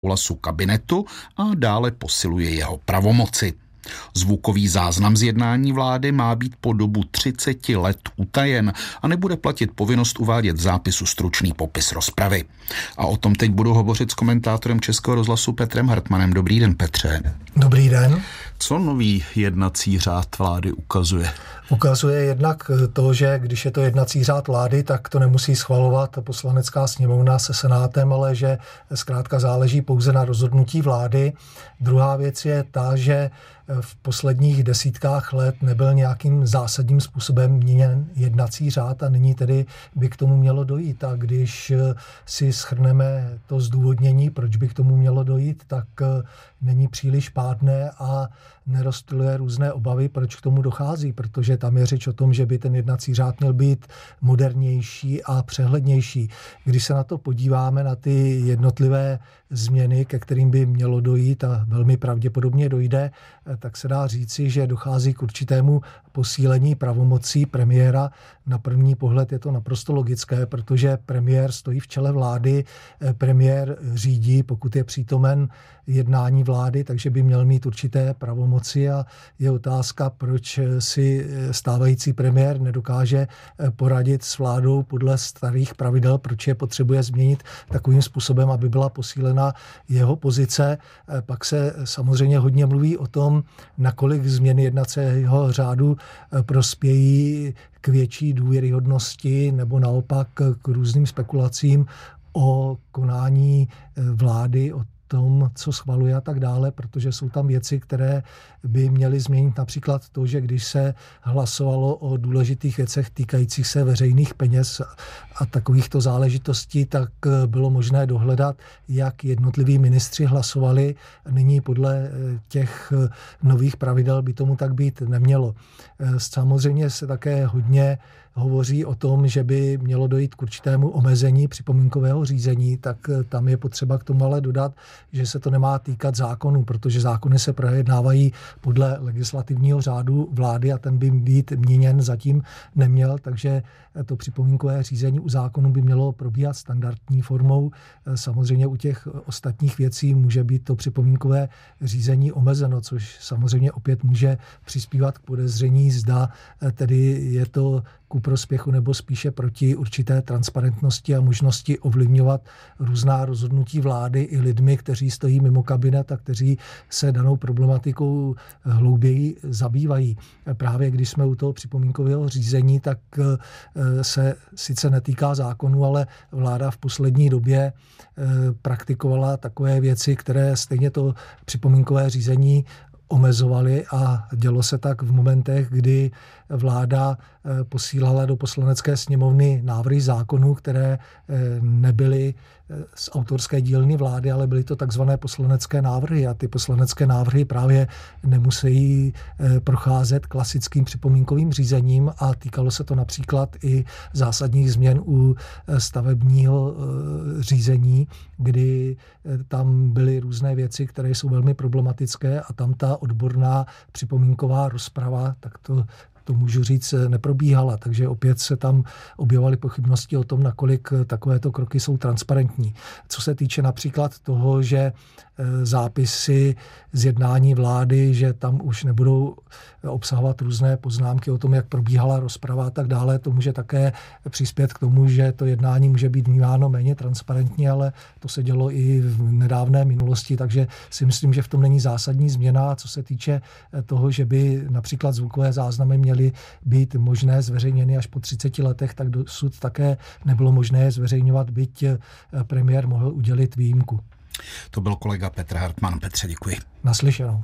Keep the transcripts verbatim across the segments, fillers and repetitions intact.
souhlasu kabinetu a dále posiluje jeho pravomoci. Zvukový záznam z jednání vlády má být po dobu třicet let utajen a nebude platit povinnost uvádět v zápisu stručný popis rozpravy. A o tom teď budu hovořit s komentátorem Českého rozhlasu Petrem Hartmanem. Dobrý den, Petře. Dobrý den. Co nový jednací řád vlády ukazuje? Ukazuje jednak to, že když je to jednací řád vlády, tak to nemusí schvalovat Poslanecká sněmovna se Senátem, ale že zkrátka záleží pouze na rozhodnutí vlády. Druhá věc je ta, že v posledních desítkách let nebyl nějakým zásadním způsobem měněn jednací řád a nyní tedy by k tomu mělo dojít. A když si shrneme to zdůvodnění, proč by k tomu mělo dojít, tak není příliš pádné a nerozptyluje různé obavy, proč k tomu dochází, protože tam je řeč o tom, že by ten jednací řád měl být modernější a přehlednější. Když se na to podíváme, na ty jednotlivé změny, ke kterým by mělo dojít a velmi pravděpodobně dojde, tak se dá říci, že dochází k určitému posílení pravomocí premiéra. Na první pohled je to naprosto logické, protože premiér stojí v čele vlády, premiér řídí, pokud je přítomen jednání vlády, takže by měl mít určité pravomoci a je otázka, proč si stávající premiér nedokáže poradit s vládou podle starých pravidel, proč je potřebuje změnit takovým způsobem, aby byla posílena jeho pozice. Pak se samozřejmě hodně mluví o tom, nakolik změny jednacího řádu prospějí k větší důvěryhodnosti nebo naopak k různým spekulacím o konání vlády, o tom, co schvaluje a tak dále, protože jsou tam věci, které by měly změnit například to, že když se hlasovalo o důležitých věcech týkajících se veřejných peněz a takovýchto záležitostí, tak bylo možné dohledat, jak jednotliví ministři hlasovali. Nyní podle těch nových pravidel by tomu tak být nemělo. Samozřejmě se také hodně hovoří o tom, že by mělo dojít k určitému omezení připomínkového řízení, tak tam je potřeba k tomu ale dodat, že se to nemá týkat zákonů, protože zákony se projednávají podle legislativního řádu vlády a ten by být měněn zatím neměl, takže to připomínkové řízení u zákonů by mělo probíhat standardní formou. Samozřejmě u těch ostatních věcí může být to připomínkové řízení omezeno, což samozřejmě opět může přispívat k podezření, zda tedy je to ku prospěchu nebo spíše proti určité transparentnosti a možnosti ovlivňovat různá rozhodnutí vlády i lidmi, kteří stojí mimo kabinet a kteří se danou problematikou hlouběji zabývají. Právě když jsme u toho připomínkového řízení, tak se sice netýká zákonu, ale vláda v poslední době praktikovala takové věci, které stejně to připomínkové řízení omezovali a dělo se tak v momentech, kdy vláda posílala do Poslanecké sněmovny návrhy zákonů, které nebyly z autorské dílny vlády, ale byly to takzvané poslanecké návrhy a ty poslanecké návrhy právě nemusí procházet klasickým připomínkovým řízením a týkalo se to například i zásadních změn u stavebního řízení, kdy tam byly různé věci, které jsou velmi problematické a tam ta odborná připomínková rozprava, tak to to můžu říct, neprobíhala, takže opět se tam objevovaly pochybnosti o tom, nakolik takovéto kroky jsou transparentní. Co se týče například toho, že zápisy z jednání vlády, že tam už nebudou obsahovat různé poznámky o tom, jak probíhala rozprava a tak dále, to může také přispět k tomu, že to jednání může být vnímáno méně transparentně, ale to se dělo i v nedávné minulosti, takže si myslím, že v tom není zásadní změna. Co se týče toho, že by například zvukové záznamy měly být možné zveřejněny až po třiceti letech, tak dosud také nebylo možné zveřejňovat, byť premiér mohl udělit výjimku. To byl kolega Petr Hartman. Petře, děkuji. Naslyšenou.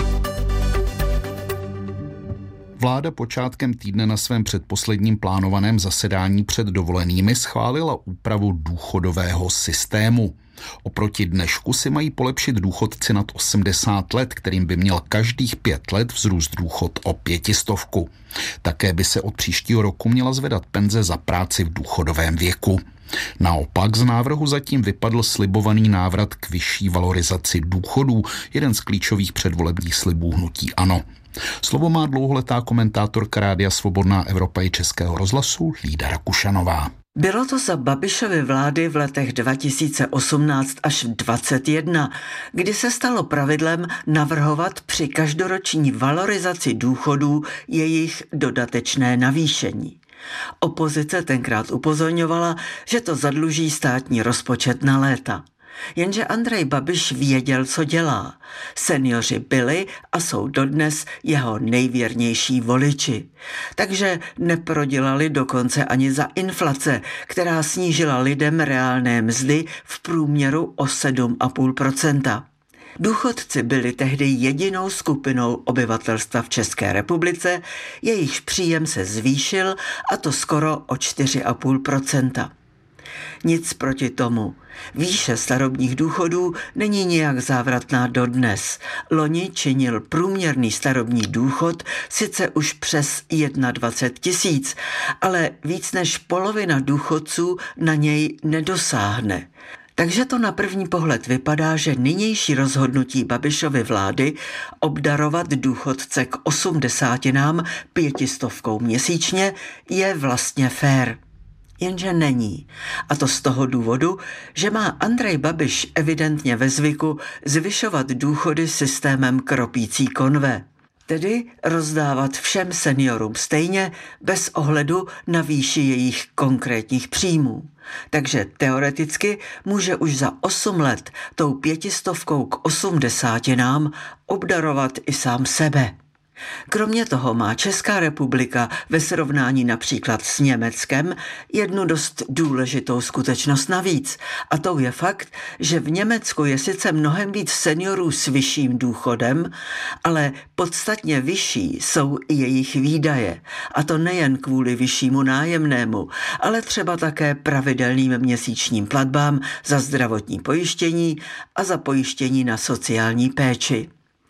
Vláda počátkem týdne na svém předposledním plánovaném zasedání před dovolenými schválila úpravu důchodového systému. Oproti dnešku si mají polepšit důchodci nad osmdesát let, kterým by měl každých pět let vzrůst důchod o pětistovku. Také by se od příštího roku měla zvedat penze za práci v důchodovém věku. Naopak z návrhu zatím vypadl slibovaný návrat k vyšší valorizaci důchodů, jeden z klíčových předvolebních slibů hnutí ANO. Slovo má dlouholetá komentátorka Rádia Svobodná Evropa i Českého rozhlasu Lída Rakušanová. Bylo to za Babišovy vlády v letech dva tisíce osmnáct až dvacet jedna, kdy se stalo pravidlem navrhovat při každoroční valorizaci důchodů jejich dodatečné navýšení. Opozice tenkrát upozorňovala, že to zadluží státní rozpočet na léta. Jenže Andrej Babiš věděl, co dělá. Seniori byli a jsou dodnes jeho nejvěrnější voliči. Takže neprodělali dokonce ani za inflace, která snížila lidem reálné mzdy v průměru o sedm celá pět procenta. Důchodci byli tehdy jedinou skupinou obyvatelstva v České republice, jejichž příjem se zvýšil, a to skoro o čtyři celá pět procenta. Nic proti tomu. Výše starobních důchodů není nijak závratná dodnes. Loni činil průměrný starobní důchod sice už přes dvacet jedna tisíc, ale víc než polovina důchodců na něj nedosáhne. Takže to na první pohled vypadá, že nynější rozhodnutí Babišovy vlády obdarovat důchodce k osmdesátinám pětistovkou měsíčně je vlastně fér. Jenže není. A to z toho důvodu, že má Andrej Babiš evidentně ve zvyku zvyšovat důchody systémem kropící konve. Tedy rozdávat všem seniorům stejně, bez ohledu na výši jejich konkrétních příjmů. Takže teoreticky může už za osm let tou pětistovkou k osmdesátinám obdarovat i sám sebe. Kromě toho má Česká republika ve srovnání například s Německem jednu dost důležitou skutečnost navíc. A to je fakt, že v Německu je sice mnohem víc seniorů s vyšším důchodem, ale podstatně vyšší jsou i jejich výdaje. A to nejen kvůli vyššímu nájemnému, ale třeba také pravidelným měsíčním platbám za zdravotní pojištění a za pojištění na sociální péči.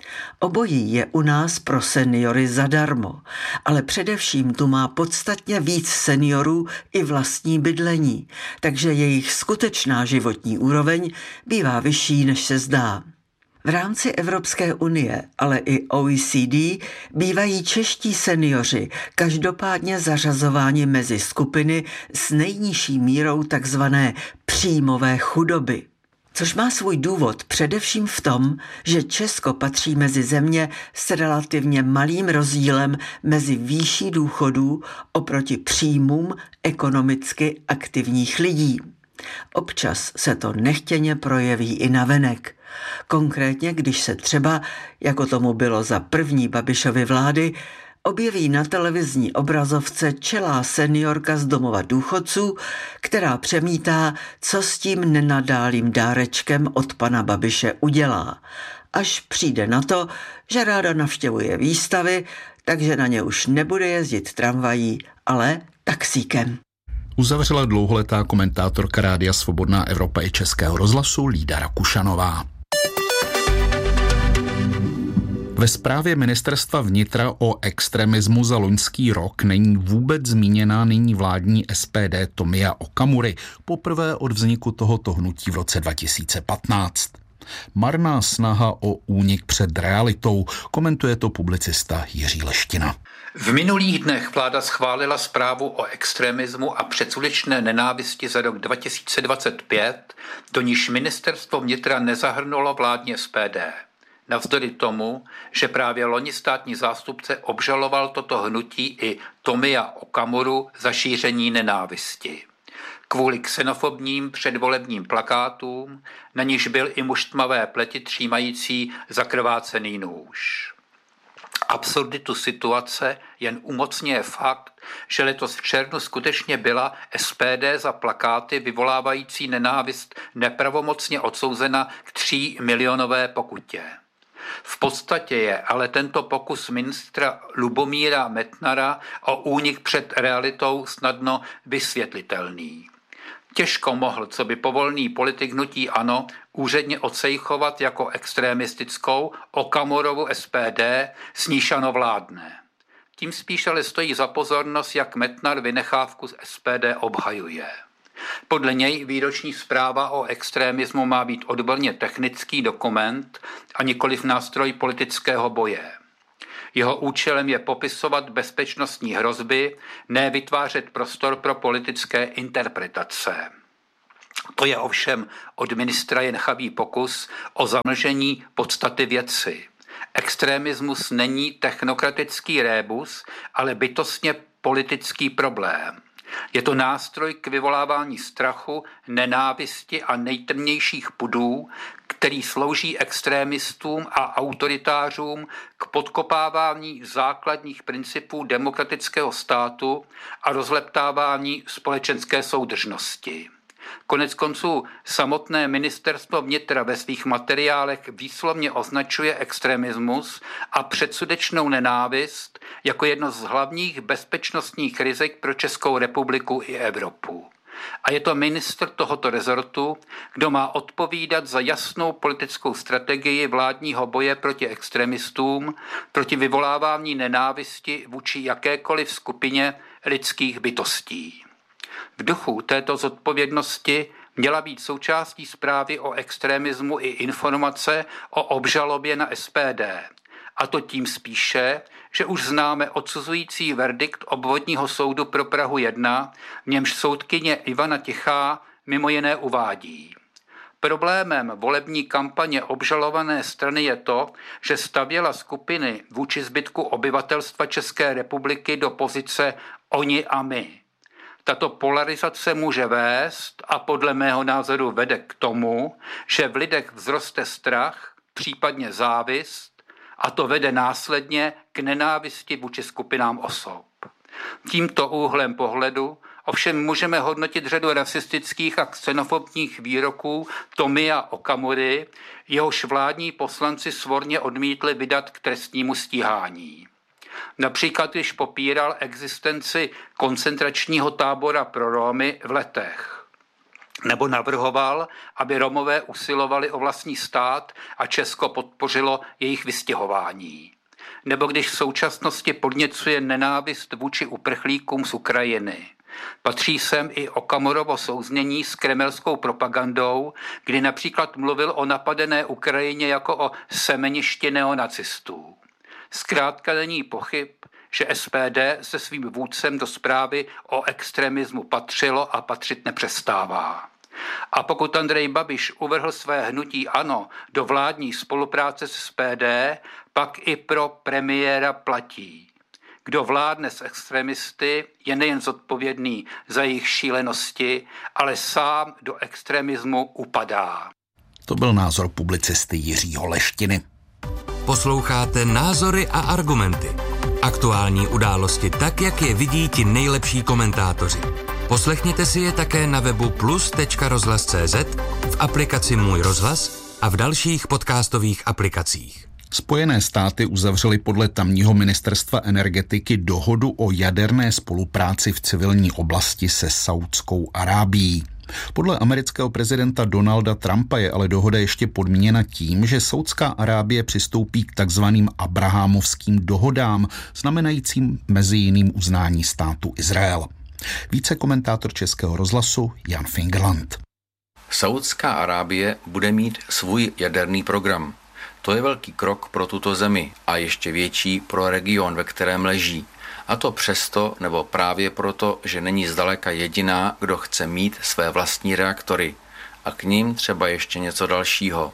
Obojí je u nás pro seniory zadarmo, ale především tu má podstatně víc seniorů i vlastní bydlení, takže jejich skutečná životní úroveň bývá vyšší, než se zdá. V rámci Evropské unie, ale i O E C D bývají čeští seniori každopádně zařazováni mezi skupiny s nejnižší mírou takzvané příjmové chudoby. Což má svůj důvod především v tom, že Česko patří mezi země s relativně malým rozdílem mezi výší důchodů oproti příjmům ekonomicky aktivních lidí. Občas se to nechtěně projeví i navenek. Konkrétně, když se třeba, jako tomu bylo za první Babišovy vlády, objeví na televizní obrazovce čelá seniorka z domova důchodců, která přemítá, co s tím nenadálým dárečkem od pana Babiše udělá. Až přijde na to, že ráda navštěvuje výstavy, takže na ně už nebude jezdit tramvají, ale taxíkem. Uzavřela dlouholetá komentátorka Rádia Svobodná Evropa i Českého rozhlasu Lída Rakušanová. Ve zprávě ministerstva vnitra o extremismu za loňský rok není vůbec zmíněná nyní vládní S P D Tomia Okamury, poprvé od vzniku tohoto hnutí v roce dva tisíce patnáct. Marná snaha o únik před realitou, komentuje to publicista Jiří Leština. V minulých dnech vláda schválila zprávu o extremismu a předsudečné nenávisti za rok dva tisíce dvacet pět, do níž ministerstvo vnitra nezahrnulo vládní S P D. Navzdory tomu, že právě loni státní zástupce obžaloval toto hnutí i Tomia Okamuru za šíření nenávisti. Kvůli xenofobním předvolebním plakátům, na níž byl i muž tmavé pleti třímající zakrvácený nůž. Absurditu situace jen umocňuje fakt, že letos v červnu skutečně byla S P D za plakáty vyvolávající nenávist nepravomocně odsouzena k tří milionové pokutě. V podstatě je ale tento pokus ministra Lubomíra Metnara o únik před realitou snadno vysvětlitelný. Těžko mohl, co by povolný politik hnutí ANO, úředně odsejchovat jako extremistickou Okamurovu S P D, s níž ANO vládne. Tím spíš ale stojí za pozornost, jak Metnar vynechávku z S P D obhajuje. Podle něj výroční zpráva o extremismu má být odborně technický dokument a nikoliv nástroj politického boje. Jeho účelem je popisovat bezpečnostní hrozby, ne vytvářet prostor pro politické interpretace. To je ovšem od ministra jen chabý pokus o zamlžení podstaty věci. Extremismus není technokratický rébus, ale bytostně politický problém. Je to nástroj k vyvolávání strachu, nenávisti a nejtemnějších pudů, který slouží extremistům a autoritářům k podkopávání základních principů demokratického státu a rozleptávání společenské soudržnosti. Konec konců samotné ministerstvo vnitra ve svých materiálech výslovně označuje extremismus a předsudečnou nenávist jako jedno z hlavních bezpečnostních rizik pro Českou republiku i Evropu. A je to ministr tohoto rezortu, kdo má odpovídat za jasnou politickou strategii vládního boje proti extremistům, proti vyvolávání nenávisti vůči jakékoliv skupině lidských bytostí. V duchu této zodpovědnosti měla být součástí zprávy o extremismu i informace o obžalobě na S P D. A to tím spíše, že už známe odsuzující verdikt obvodního soudu pro Prahu jedna, v němž soudkyně Ivana Tichá mimo jiné uvádí. Problémem volební kampaně obžalované strany je to, že stavěla skupiny vůči zbytku obyvatelstva České republiky do pozice oni a my. Tato polarizace může vést a podle mého názoru vede k tomu, že v lidech vzroste strach, případně závist, a to vede následně k nenávisti vůči skupinám osob. Tímto úhlem pohledu ovšem můžeme hodnotit řadu rasistických a xenofobních výroků Tomia Okamury, jehož vládní poslanci svorně odmítli vydat k trestnímu stíhání. Například když popíral existenci koncentračního tábora pro Romy v Letech. Nebo navrhoval, aby Romové usilovali o vlastní stát a Česko podpořilo jejich vystěhování. Nebo když v současnosti podněcuje nenávist vůči uprchlíkům z Ukrajiny. Patří sem i Okamurovo souznění s kremelskou propagandou, kdy například mluvil o napadené Ukrajině jako o semeništi neonacistů. Zkrátka není pochyb, že S P D se svým vůdcem do zprávy o extremismu patřilo a patřit nepřestává. A pokud Andrej Babiš uvrhl své hnutí ANO do vládní spolupráce s S P D, pak i pro premiéra platí. Kdo vládne s extremisty, je nejen zodpovědný za jejich šílenosti, ale sám do extremismu upadá. To byl názor publicisty Jiřího Leštiny. Posloucháte Názory a argumenty. Aktuální události tak, jak je vidí ti nejlepší komentátoři. Poslechněte si je také na webu plus tečka rozhlas tečka cé zet, v aplikaci Můj rozhlas a v dalších podcastových aplikacích. Spojené státy uzavřely podle tamního ministerstva energetiky dohodu o jaderné spolupráci v civilní oblasti se Saudskou Arábií. Podle amerického prezidenta Donalda Trumpa je ale dohoda ještě podmíněna tím, že Saudská Arábie přistoupí k takzvaným abrahamovským dohodám, znamenajícím mezi jiným uznání státu Izrael. Více komentátor Českého rozhlasu Jan Fingerland. Saudská Arábie bude mít svůj jaderný program. To je velký krok pro tuto zemi a ještě větší pro region, ve kterém leží. A to přesto, nebo právě proto, že není zdaleka jediná, kdo chce mít své vlastní reaktory. A k ním třeba ještě něco dalšího.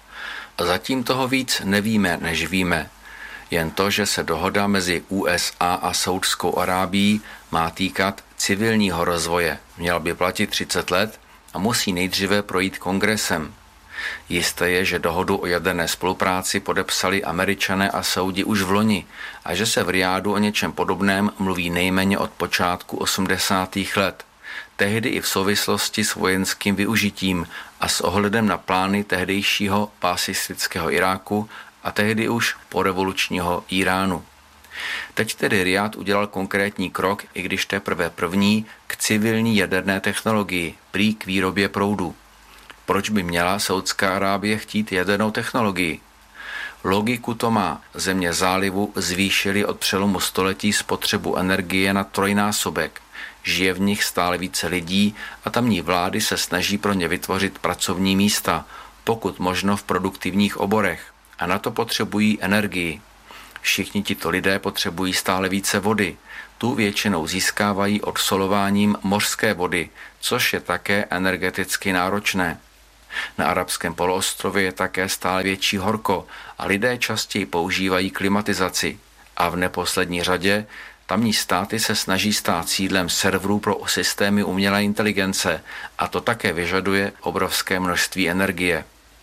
A zatím toho víc nevíme, než víme. Jen to, že se dohoda mezi U S A a Saudskou Arábií má týkat civilního rozvoje. Měl by platit třicet let a musí nejdříve projít kongresem. Jisté je, že dohodu o jaderné spolupráci podepsali Američané a Saudi už v loni a že se v Riádu o něčem podobném mluví nejméně od počátku osmdesátých let. Tehdy i v souvislosti s vojenským využitím a s ohledem na plány tehdejšího basistického Iráku a tehdy už porevolučního Iránu. Teď tedy Riád udělal konkrétní krok, i když teprve první, k civilní jaderné technologii, prý k výrobě proudu. Proč by měla Saudská Arábie chtít jadernou technologii? Logiku to má. Země zálivu zvýšily od přelomu století spotřebu energie na trojnásobek. Žije v nich stále více lidí a tamní vlády se snaží pro ně vytvořit pracovní místa, pokud možno v produktivních oborech. A na to potřebují energii. Všichni tito lidé potřebují stále více vody. Tu většinou získávají odsolováním mořské vody, což je také energeticky náročné. Na arabském poloostrově je také stále větší horko a lidé častěji používají klimatizaci. A v neposlední řadě tamní státy se snaží stát sídlem serverů pro systémy umělé inteligence a to také vyžaduje obrovské množství energie.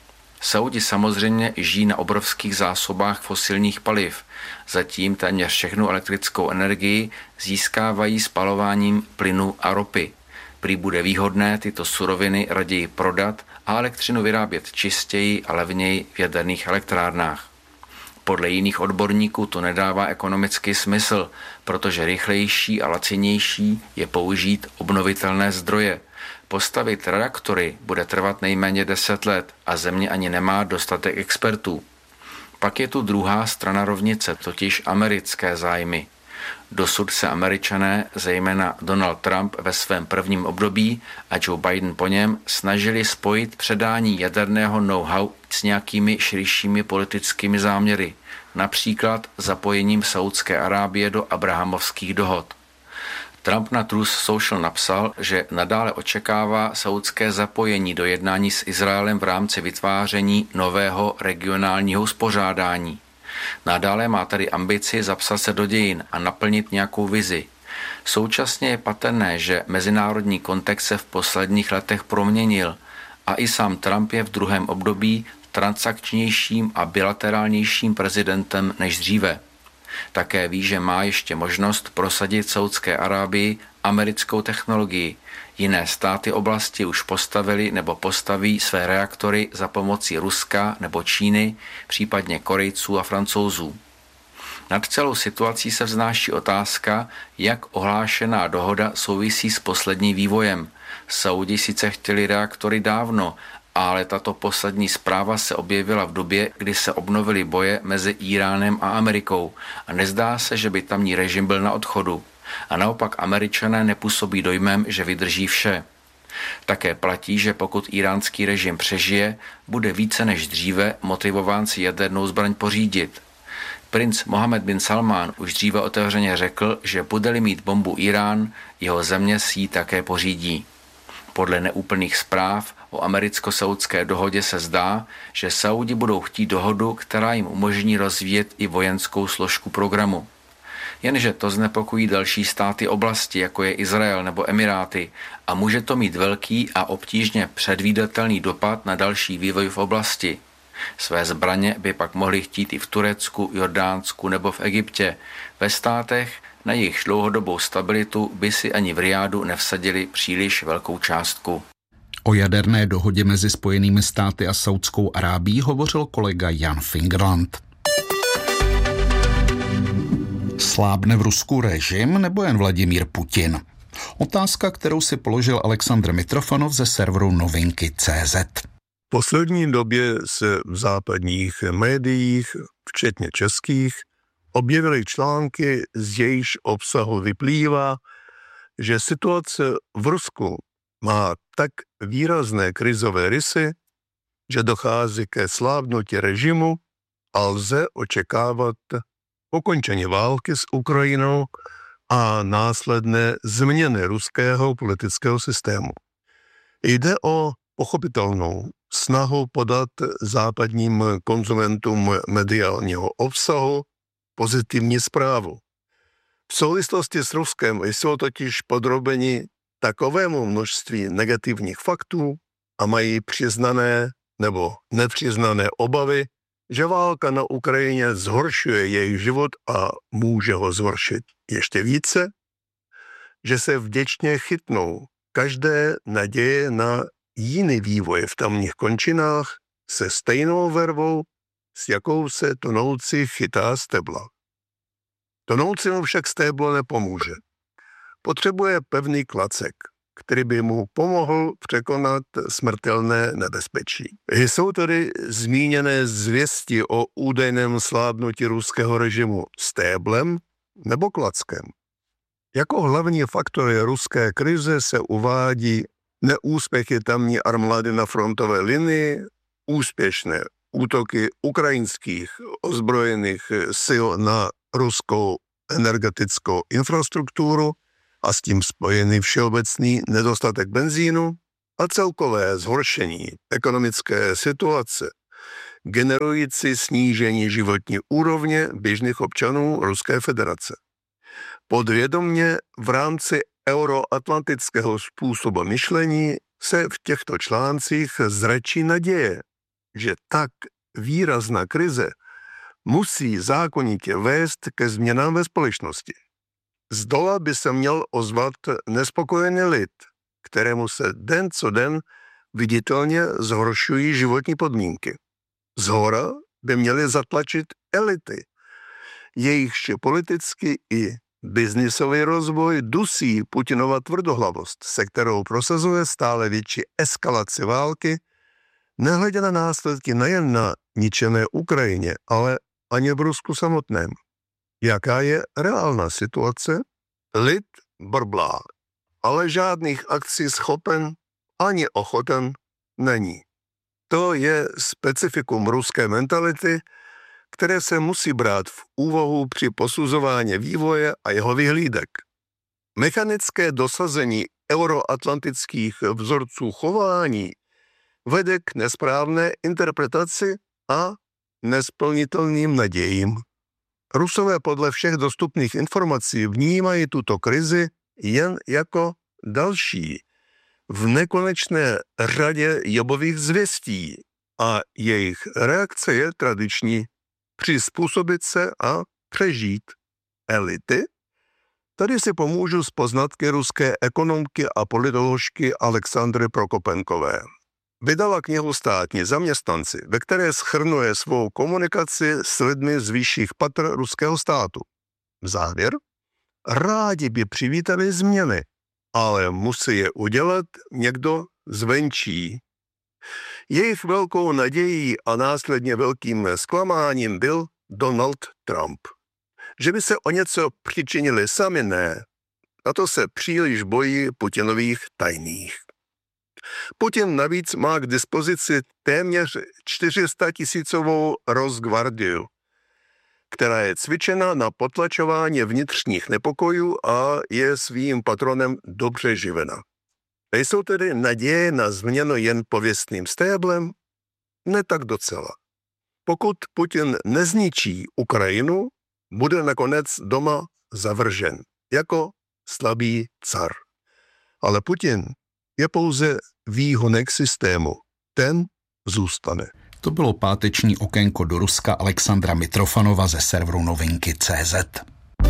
Saudi samozřejmě žijí na obrovských zásobách fosilních paliv. Zatím téměř všechnu elektrickou energii získávají spalováním plynu a ropy. Prý bude výhodné tyto suroviny raději prodat a elektřinu vyrábět čistěji a levněji v jaderných elektrárnách. Podle jiných odborníků to nedává ekonomický smysl, protože rychlejší a lacinější je použít obnovitelné zdroje. Postavit reaktory bude trvat nejméně deset let a země ani nemá dostatek expertů. Pak je tu druhá strana rovnice, totiž americké zájmy. Dosud se Američané, zejména Donald Trump ve svém prvním období a Joe Biden po něm, snažili spojit předání jaderného know-how s nějakými širšími politickými záměry, například zapojením Saúdské Arábie do abrahamovských dohod. Trump na Truth Social napsal, že nadále očekává saúdské zapojení do jednání s Izraelem v rámci vytváření nového regionálního uspořádání. Nadále má tedy ambici zapsat se do dějin a naplnit nějakou vizi. Současně je patrné, že mezinárodní kontext se v posledních letech proměnil a i sám Trump je v druhém období transakčnějším a bilaterálnějším prezidentem než dříve. Také ví, že má ještě možnost prosadit Saúdské Arábii americkou technologii. Jiné státy oblasti už postavili nebo postaví své reaktory za pomocí Ruska nebo Číny, případně Korejců a Francouzů. Nad celou situací se vznáší otázka, jak ohlášená dohoda souvisí s posledním vývojem. Saudi sice chtěli reaktory dávno, ale tato poslední zpráva se objevila v době, kdy se obnovily boje mezi Íránem a Amerikou a nezdá se, že by tamní režim byl na odchodu. A naopak Američané nepůsobí dojmem, že vydrží vše. Také platí, že pokud íránský režim přežije, bude více než dříve motivován si jadernou zbraň pořídit. Princ Mohammed bin Salman už dříve otevřeně řekl, že bude-li mít bombu Irán, jeho země si ji také pořídí. Podle neúplných zpráv o americko-saudské dohodě se zdá, že Saudi budou chtít dohodu, která jim umožní rozvíjet i vojenskou složku programu. Jenže to znepokojí další státy oblasti, jako je Izrael nebo Emiráty, a může to mít velký a obtížně předvídatelný dopad na další vývoj v oblasti. Své zbraně by pak mohli chtít i v Turecku, Jordánsku nebo v Egyptě. Ve státech, na jejich dlouhodobou stabilitu by si ani v Riádu nevsadili příliš velkou částku. O jaderné dohodě mezi Spojenými státy a Saúdskou Arábií hovořil kolega Jan Fingerland. Slábne v Rusku režim nebo jen Vladimír Putin? Otázka, kterou si položil Aleksandr Mitrofanov ze serveru novinky tečka cé zet. V poslední době se v západních médiích, včetně českých, objevily články, z jejichž obsahu vyplývá, že situace v Rusku má tak výrazné krizové rysy, že dochází ke slábnutí režimu a lze očekávat ukončení války s Ukrajinou a následné změny ruského politického systému. Jde o pochopitelnou snahu podat západním konzumentům mediálního obsahu pozitivní zprávu. V souvislosti s Ruskem jsou totiž podrobeni takovému množství negativních faktů a mají přiznané nebo nepřiznané obavy, že válka na Ukrajině zhoršuje jejich život a může ho zhoršit ještě více, že se vděčně chytnou každé naděje na jiný vývoj v tamních končinách se stejnou vervou, s jakou se tonoucí chytá stebla. Tonoucímu však stéblo nepomůže. Potřebuje pevný klacek, který by mu pomohl překonat smrtelné nebezpečí. Jsou tedy zmíněné zvěsti o údajném slábnutí ruského režimu stéblem nebo klackem. Jako hlavní faktory ruské krize se uvádí neúspěchy tamní armády na frontové linii, úspěšné útoky ukrajinských ozbrojených sil na ruskou energetickou infrastrukturu a s tím spojený všeobecný nedostatek benzínu a celkové zhoršení ekonomické situace, generující snížení životní úrovně běžných občanů Ruské federace. Podvědomně v rámci euroatlantického způsobu myšlení se v těchto článcích zračí naděje, že tak výrazná krize musí zákonitě vést ke změnám ve společnosti. Zdola by se měl ozvat nespokojený lid, kterému se den co den viditelně zhoršují životní podmínky. Zhora by měly zatlačit elity, jejichž politický i biznisový rozvoj dusí Putinova tvrdohlavost, se kterou prosazuje stále větší eskalaci války, nehledě na následky nejen na ničené Ukrajině, ale ani v Rusku samotném. Jaká je reálná situace? Lid brblá, ale žádných akcí schopen ani ochoten není. To je specifikum ruské mentality, které se musí brát v úvahu při posuzování vývoje a jeho vyhlídek. Mechanické dosazení euroatlantických vzorců chování vede k nesprávné interpretaci a nesplnitelným nadějím. Rusové podle všech dostupných informací vnímají tuto krizi jen jako další v nekonečné řadě jobových zvěstí a jejich reakce je tradiční: přizpůsobit se a přežít. Elity? Tady si pomůžu z poznatky ruské ekonomky a politoložky Alexandry Prokopenkové. Vydala knihu Státní zaměstnanci, ve které shrnuje svou komunikaci s lidmi z vyšších patr ruského státu. Závěr? Rádi by přivítali změny, ale musí je udělat někdo zvenčí. Jejich velkou nadějí a následně velkým zklamáním byl Donald Trump. Že by se o něco přičinili sami, ne. A to se příliš bojí Putinových tajných. Putin navíc má k dispozici téměř čtyři sta tisícovou Rosgvardiu, která je cvičena na potlačování vnitřních nepokojů a je svým patronem dobře živena. Nejsou tedy naděje na změnu jen pověstným stéblem? Ne tak docela. Pokud Putin nezničí Ukrajinu, bude nakonec doma zavržen jako slabý car. Ale Putin je pouze výhonek systému. Ten zůstane. To bylo páteční okénko do Ruska Alexandra Mitrofanova ze serveru novinky tečka cé zet.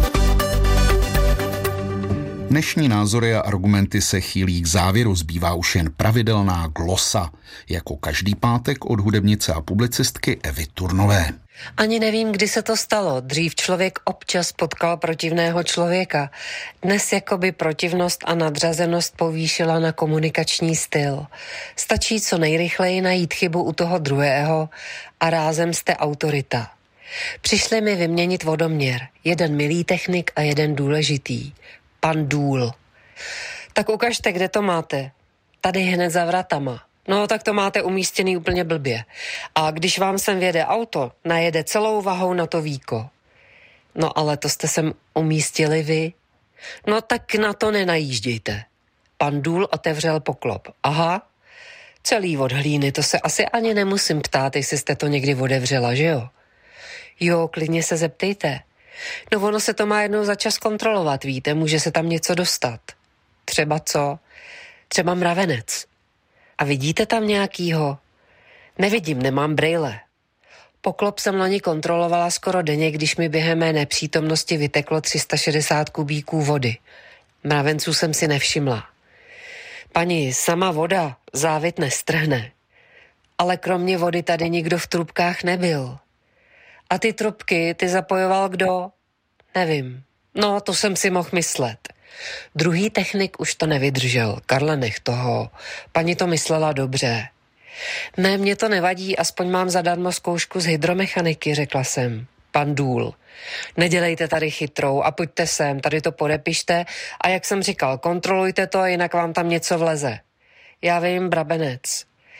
Dnešní názory a argumenty se chýlí k závěru, zbývá už jen pravidelná glosa, jako každý pátek od hudebnice a publicistky Evy Turnové. Ani nevím, kdy se to stalo. Dřív člověk občas potkal protivného člověka. Dnes jakoby protivnost a nadřazenost povýšila na komunikační styl. Stačí co nejrychleji najít chybu u toho druhého a rázem jste autorita. Přišli mi vyměnit vodoměr. Jeden milý technik a jeden důležitý. Pan Důl. Tak ukažte, kde to máte. Tady hned za vratama. No, tak to máte umístěný úplně blbě. A když vám sem vjede auto, najede celou vahou na to víko. No, ale to jste sem umístili vy. No, tak na to nenajíždějte. Pan Důl otevřel poklop. Aha, celý od hlíny, to se asi ani nemusím ptát, jestli jste to někdy otevřela, že jo? Jo, klidně se zeptejte. No, ono se to má jednou za čas kontrolovat, víte, může se tam něco dostat. Třeba co? Třeba mravenec. A vidíte tam nějakýho? Nevidím, nemám brejle. Poklop jsem loni kontrolovala skoro denně, když mi během mé nepřítomnosti vyteklo tři sta šedesát kubíků vody. Mravenců jsem si nevšimla. Paní, sama voda závit nestrhne. Ale kromě vody tady nikdo v trubkách nebyl. A ty trubky, ty zapojoval kdo? Nevím. No, to jsem si mohl myslet. Druhý technik už to nevydržel. Karle, nech toho. Paní to myslela dobře. Ne, mě to nevadí, aspoň mám zadarmo zkoušku z hydromechaniky, řekla jsem. Pan Důl. Nedělejte tady chytrou a pojďte sem, tady to podepište a jak jsem říkal, kontrolujte to, jinak vám tam něco vleze. Já vím, brabenec.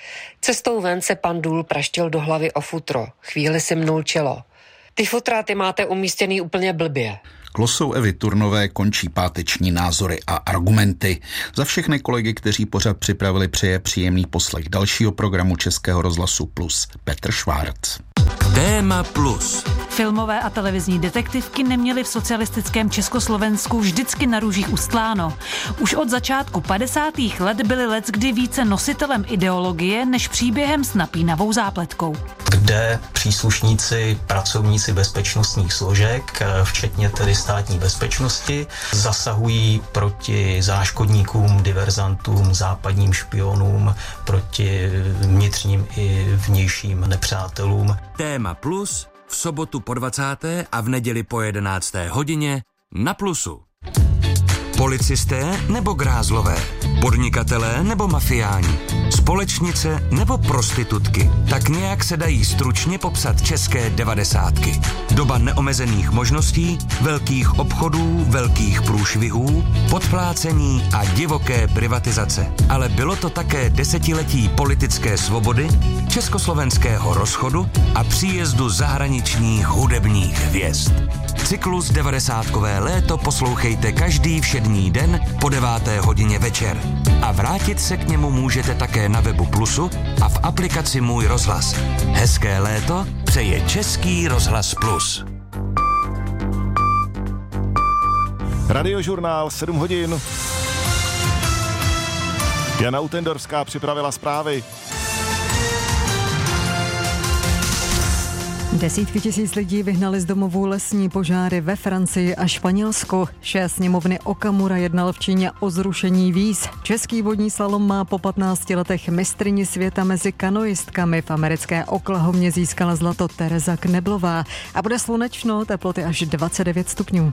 Cestou ven se pan Důl praštil do hlavy o futro. Chvíli si mnul čelo. Ty futráty máte umístěný úplně blbě. Glosou Evy Turnové končí páteční názory a argumenty. Za všechny kolegy, kteří pořad připravili, přeje příjemný poslech dalšího programu Českého rozhlasu Plus Petr Švárc. Téma Plus. Filmové a televizní detektivky neměly v socialistickém Československu vždycky na růžích ustláno. Už od začátku padesátých let byly leckdy více nositelem ideologie než příběhem s napínavou zápletkou. Kde příslušníci, pracovníci bezpečnostních složek, včetně tedy státní bezpečnosti, zasahují proti záškodníkům, diverzantům, západním špionům, proti vnitřním i vnějším nepřátelům. Téma Plus v sobotu po dvacáté a v neděli po jedenácté hodině na Plusu. Policisté nebo grázlové? Podnikatelé nebo mafiáni? Společnice nebo prostitutky? Tak nějak se dají stručně popsat české devadesátky. Doba neomezených možností, velkých obchodů, velkých průšvihů, podplácení a divoké privatizace. Ale bylo to také desetiletí politické svobody, československého rozchodu a příjezdu zahraničních hudebních hvězd. Cyklus devadesátkové léto poslouchejte každý všední den po deváté hodině večer. A vrátit se k němu můžete také na webu Plusu a v aplikaci Můj rozhlas. Hezké léto přeje Český rozhlas Plus. Radiožurnál sedm hodin. Jana Utendorská připravila zprávy. Desítky tisíc lidí vyhnali z domovů lesní požáry ve Francii a Španělsku. Šéf sněmovny Okamura jednal v Číně o zrušení víz. Český vodní slalom má po patnácti letech mistryni světa mezi kanoistkami. V americké Oklahomě získala zlato Tereza Kneblová. A bude slunečno, teploty až dvacet devět stupňů.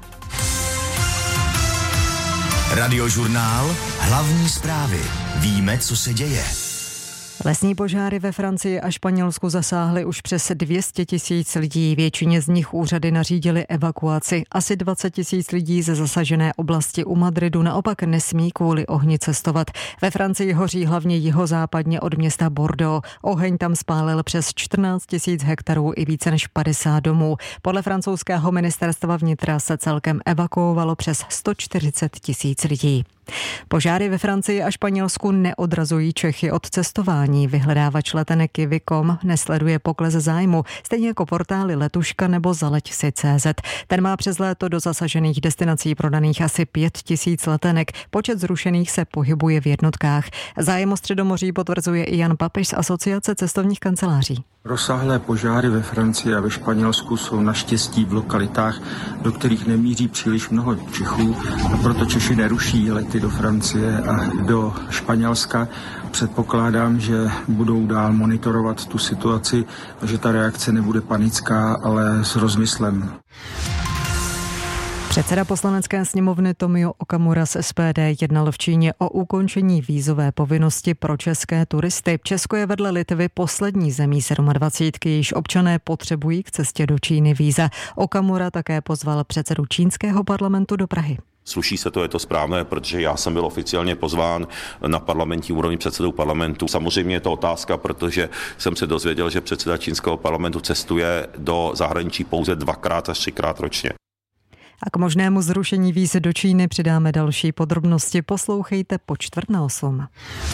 Radiožurnál, hlavní zprávy. Víme, co se děje. Lesní požáry ve Francii a Španělsku zasáhly už přes dvě stě tisíc lidí. Většině z nich úřady nařídily evakuaci. Asi dvacet tisíc lidí ze zasažené oblasti u Madridu naopak nesmí kvůli ohni cestovat. Ve Francii hoří hlavně jihozápadně od města Bordeaux. Oheň tam spálil přes čtrnáct tisíc hektarů i více než padesát domů. Podle francouzského ministerstva vnitra se celkem evakuovalo přes sto čtyřicet tisíc lidí. Požáry ve Francii a Španělsku neodrazují Čechy od cestování. Vyhledávač letenek Kiwi tečka com nesleduje pokles zájmu, stejně jako portály Letuška nebo Zaleď si tečka cé zet. Ten má přes léto do zasažených destinací prodaných asi pět tisíc letenek. Počet zrušených se pohybuje v jednotkách. Zájem o Středomoří potvrzuje i Jan Papež z Asociace cestovních kanceláří. Rozsáhlé požáry ve Francii a ve Španělsku jsou naštěstí v lokalitách, do kterých nemíří příliš mnoho Čechů, a proto Češi neruší lety do Francie a do Španělska. Předpokládám, že budou dál monitorovat tu situaci, že ta reakce nebude panická, ale s rozmyslem. Předseda poslanecké sněmovny Tomio Okamura z es pé dé jednal v Číně o ukončení vízové povinnosti pro české turisty. Česko je vedle Litvy poslední zemí dvacítky sedm, jejíž občané potřebují k cestě do Číny víza. Okamura také pozval předsedu čínského parlamentu do Prahy. Sluší se to, je to správné, protože já jsem byl oficiálně pozván na parlamentní úrovni předsedou parlamentu. Samozřejmě je to otázka, protože jsem se dozvěděl, že předseda čínského parlamentu cestuje do zahraničí pouze dvakrát až třikrát ročně. A k možnému zrušení víz do Číny přidáme další podrobnosti. Poslouchejte po čtvrt na osm.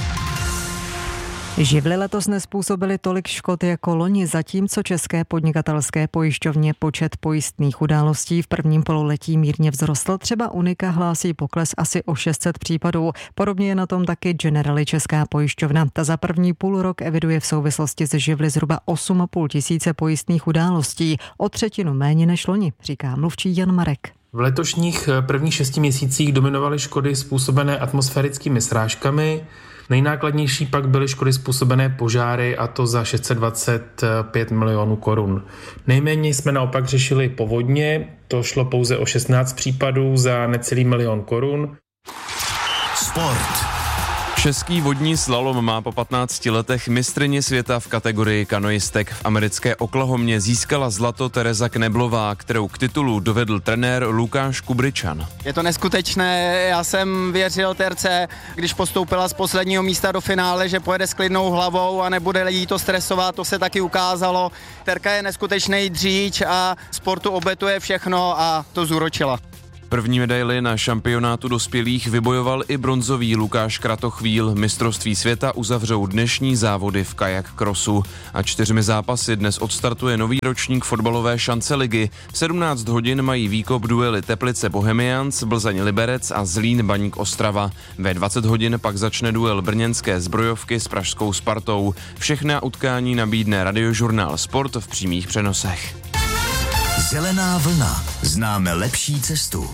Živly letos nezpůsobily tolik škod jako loni, zatímco české podnikatelské pojišťovně počet pojistných událostí v prvním pololetí mírně vzrostl. Třeba Unika hlásí pokles asi o šest set případů. Podobně je na tom taky Generali česká pojišťovna. Ta za první půl rok eviduje v souvislosti s živly zhruba osm a půl tisíce pojistných událostí. O třetinu méně než loni, říká mluvčí Jan Marek. V letošních prvních šesti měsících dominovaly škody způsobené atmosférickými srážkami. Nejnákladnější pak byly škody způsobené požáry, a to za šest set dvacet pět milionů korun. Nejméně jsme naopak řešili povodně, to šlo pouze o šestnáct případů za necelý milion korun. Sport. Český vodní slalom má po patnácti letech mistryni světa v kategorii kanoistek. V americké Oklahomě získala zlato Tereza Kneblová, kterou k titulu dovedl trenér Lukáš Kubričan. Je to neskutečné, já jsem věřil Terce, když postoupila z posledního místa do finále, že pojede s klidnou hlavou a nebude jí to stresovat, to se taky ukázalo. Terka je neskutečný dříč a sportu obětuje všechno a to zúročila. První medaili na šampionátu dospělých vybojoval i bronzový Lukáš Kratochvíl. Mistrovství světa uzavřou dnešní závody v kajak crossu. A čtyřmi zápasy dnes odstartuje nový ročník fotbalové šance ligy. V sedmnáct hodin mají výkop duely Teplice Bohemians, Plzeň Liberec a Zlín Baník Ostrava. Ve dvacet hodin pak začne duel brněnské Zbrojovky s pražskou Spartou. Všechna utkání nabídne Radiožurnál Sport v přímých přenosech. Zelená vlna. Známe lepší cestu.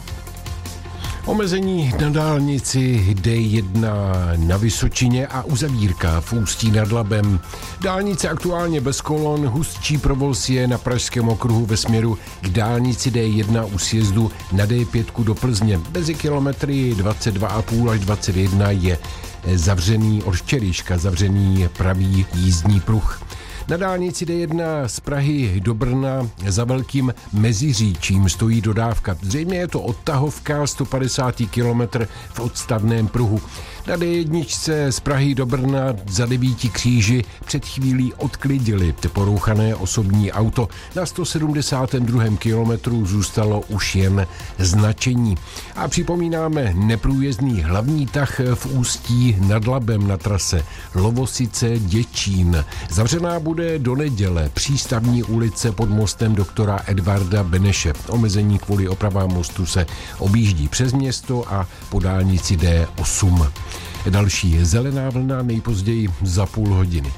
Omezení na dálnici D jedna na Vysočině a uzavírka v Ústí nad Labem. Dálnice aktuálně bez kolon, hustší provoz je na Pražském okruhu ve směru k dálnici D jedna u sjezdu na D pět do Plzně. Mezi kilometry dvacet dva a půl až dvacet jedna je zavřený od včerejška zavřený pravý jízdní pruh. Na dálnici D jedna z Prahy do Brna za Velkým Meziříčím stojí dodávka. Zřejmě je to odtahovka sto padesát kilometrů v odstavném pruhu. Na D jedna z Prahy do Brna za Devíti kříži před chvílí odklidili porouchané osobní auto. Na sto sedmdesátém druhém kilometru zůstalo už jen značení. A připomínáme neprůjezdný hlavní tah v Ústí nad Labem na trase Lovosice Děčín. Zavřená bude do neděle přístavní ulice pod mostem doktora Edvarda Beneše. Omezení kvůli opravám mostu se objíždí přes město a po dálnici D osm. Další je zelená vlna nejpozději za půl hodiny.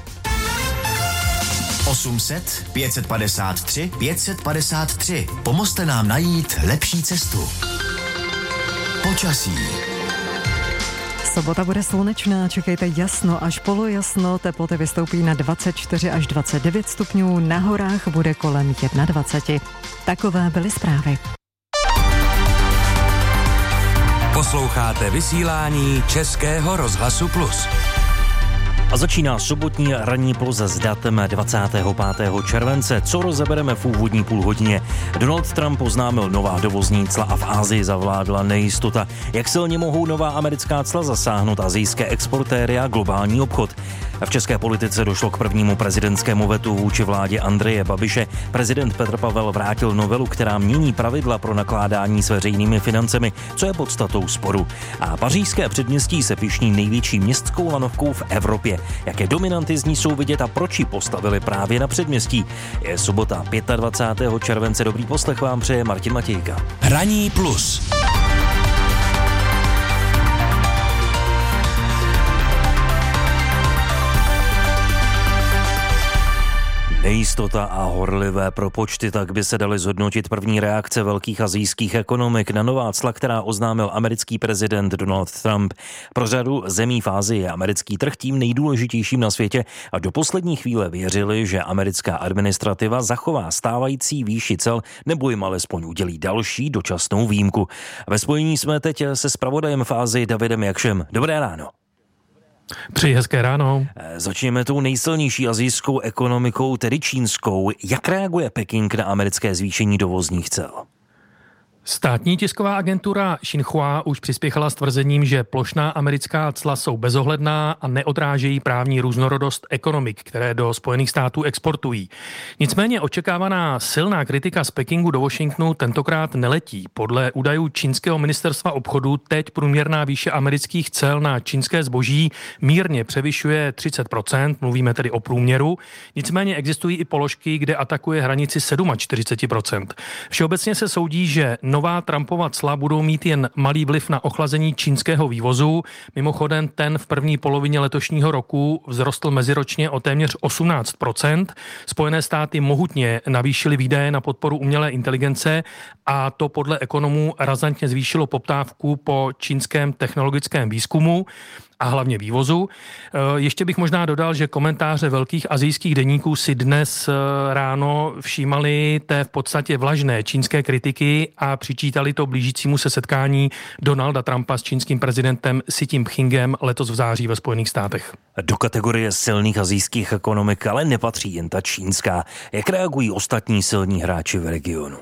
osm set, pět set padesát tři, pět set padesát tři. Pomozte nám najít lepší cestu. Počasí. Sobota bude slunečná, čekejte jasno až polojasno, teploty vystoupí na dvacet čtyři až dvacet devět stupňů, na horách bude kolem dvacet jedna. Takové byly zprávy. Posloucháte vysílání Českého rozhlasu Plus. A začíná sobotní ranní plus s datem dvacátého pátého července. Co rozebereme v úvodní půlhodině? Donald Trump oznámil nová dovozní cla a v Asii zavládla nejistota. Jak silně mohou nová americká cla zasáhnout asijské exportéry a globální obchod? V české politice došlo k prvnímu prezidentskému vetu vůči vládě Andreje Babiše. Prezident Petr Pavel vrátil novelu, která mění pravidla pro nakládání s veřejnými financemi, co je podstatou sporu. A pařížské předměstí se pyšní největší městskou lanovkou v Evropě. Jaké dominanty z ní jsou vidět a proč ji postavili právě na předměstí? Je sobota dvacátého pátého července. Dobrý poslech vám přeje Martin Matějka. Ranní plus. Nejistota a horlivé propočty, tak by se daly zhodnotit první reakce velkých asijských ekonomik na nová cla, která oznámil americký prezident Donald Trump. Pro řadu zemí v Asii je americký trh tím nejdůležitějším na světě a do poslední chvíle věřili, že americká administrativa zachová stávající výši cel nebo jim alespoň udělí další dočasnou výjimku. Ve spojení jsme teď se zpravodajem v Asii Davidem Jakšem. Dobré ráno. Přeji hezké ráno. Začněme tou nejsilnější asijskou ekonomikou, tedy čínskou. Jak reaguje Peking na americké zvýšení dovozních cel? Státní tisková agentura Xinhua už přispěchala s tvrzením, že plošná americká cla jsou bezohledná a neodrážejí právní různorodost ekonomik, které do Spojených států exportují. Nicméně očekávaná silná kritika z Pekingu do Washingtonu tentokrát neletí. Podle údajů čínského ministerstva obchodu teď průměrná výše amerických cel na čínské zboží mírně převyšuje třicet procent, mluvíme tedy o průměru. Nicméně existují i položky, kde atakuje hranici čtyřicet sedm procent. Všeobecně se soudí, že nová Trumpova cla budou mít jen malý vliv na ochlazení čínského vývozu. Mimochodem ten v první polovině letošního roku vzrostl meziročně o téměř osmnáct procent. Spojené státy mohutně navýšily výdaje na podporu umělé inteligence a to podle ekonomů razantně zvýšilo poptávku po čínském technologickém výzkumu. a hlavně vývozu. Ještě bych možná dodal, že komentáře velkých asijských deníků si dnes ráno všímali té v podstatě vlažné čínské kritiky a přičítali to blížícímu se setkání Donalda Trumpa s čínským prezidentem Xi Jinpingem letos v září ve Spojených státech. Do kategorie silných asijských ekonomik ale nepatří jen ta čínská. Jak reagují ostatní silní hráči v regionu?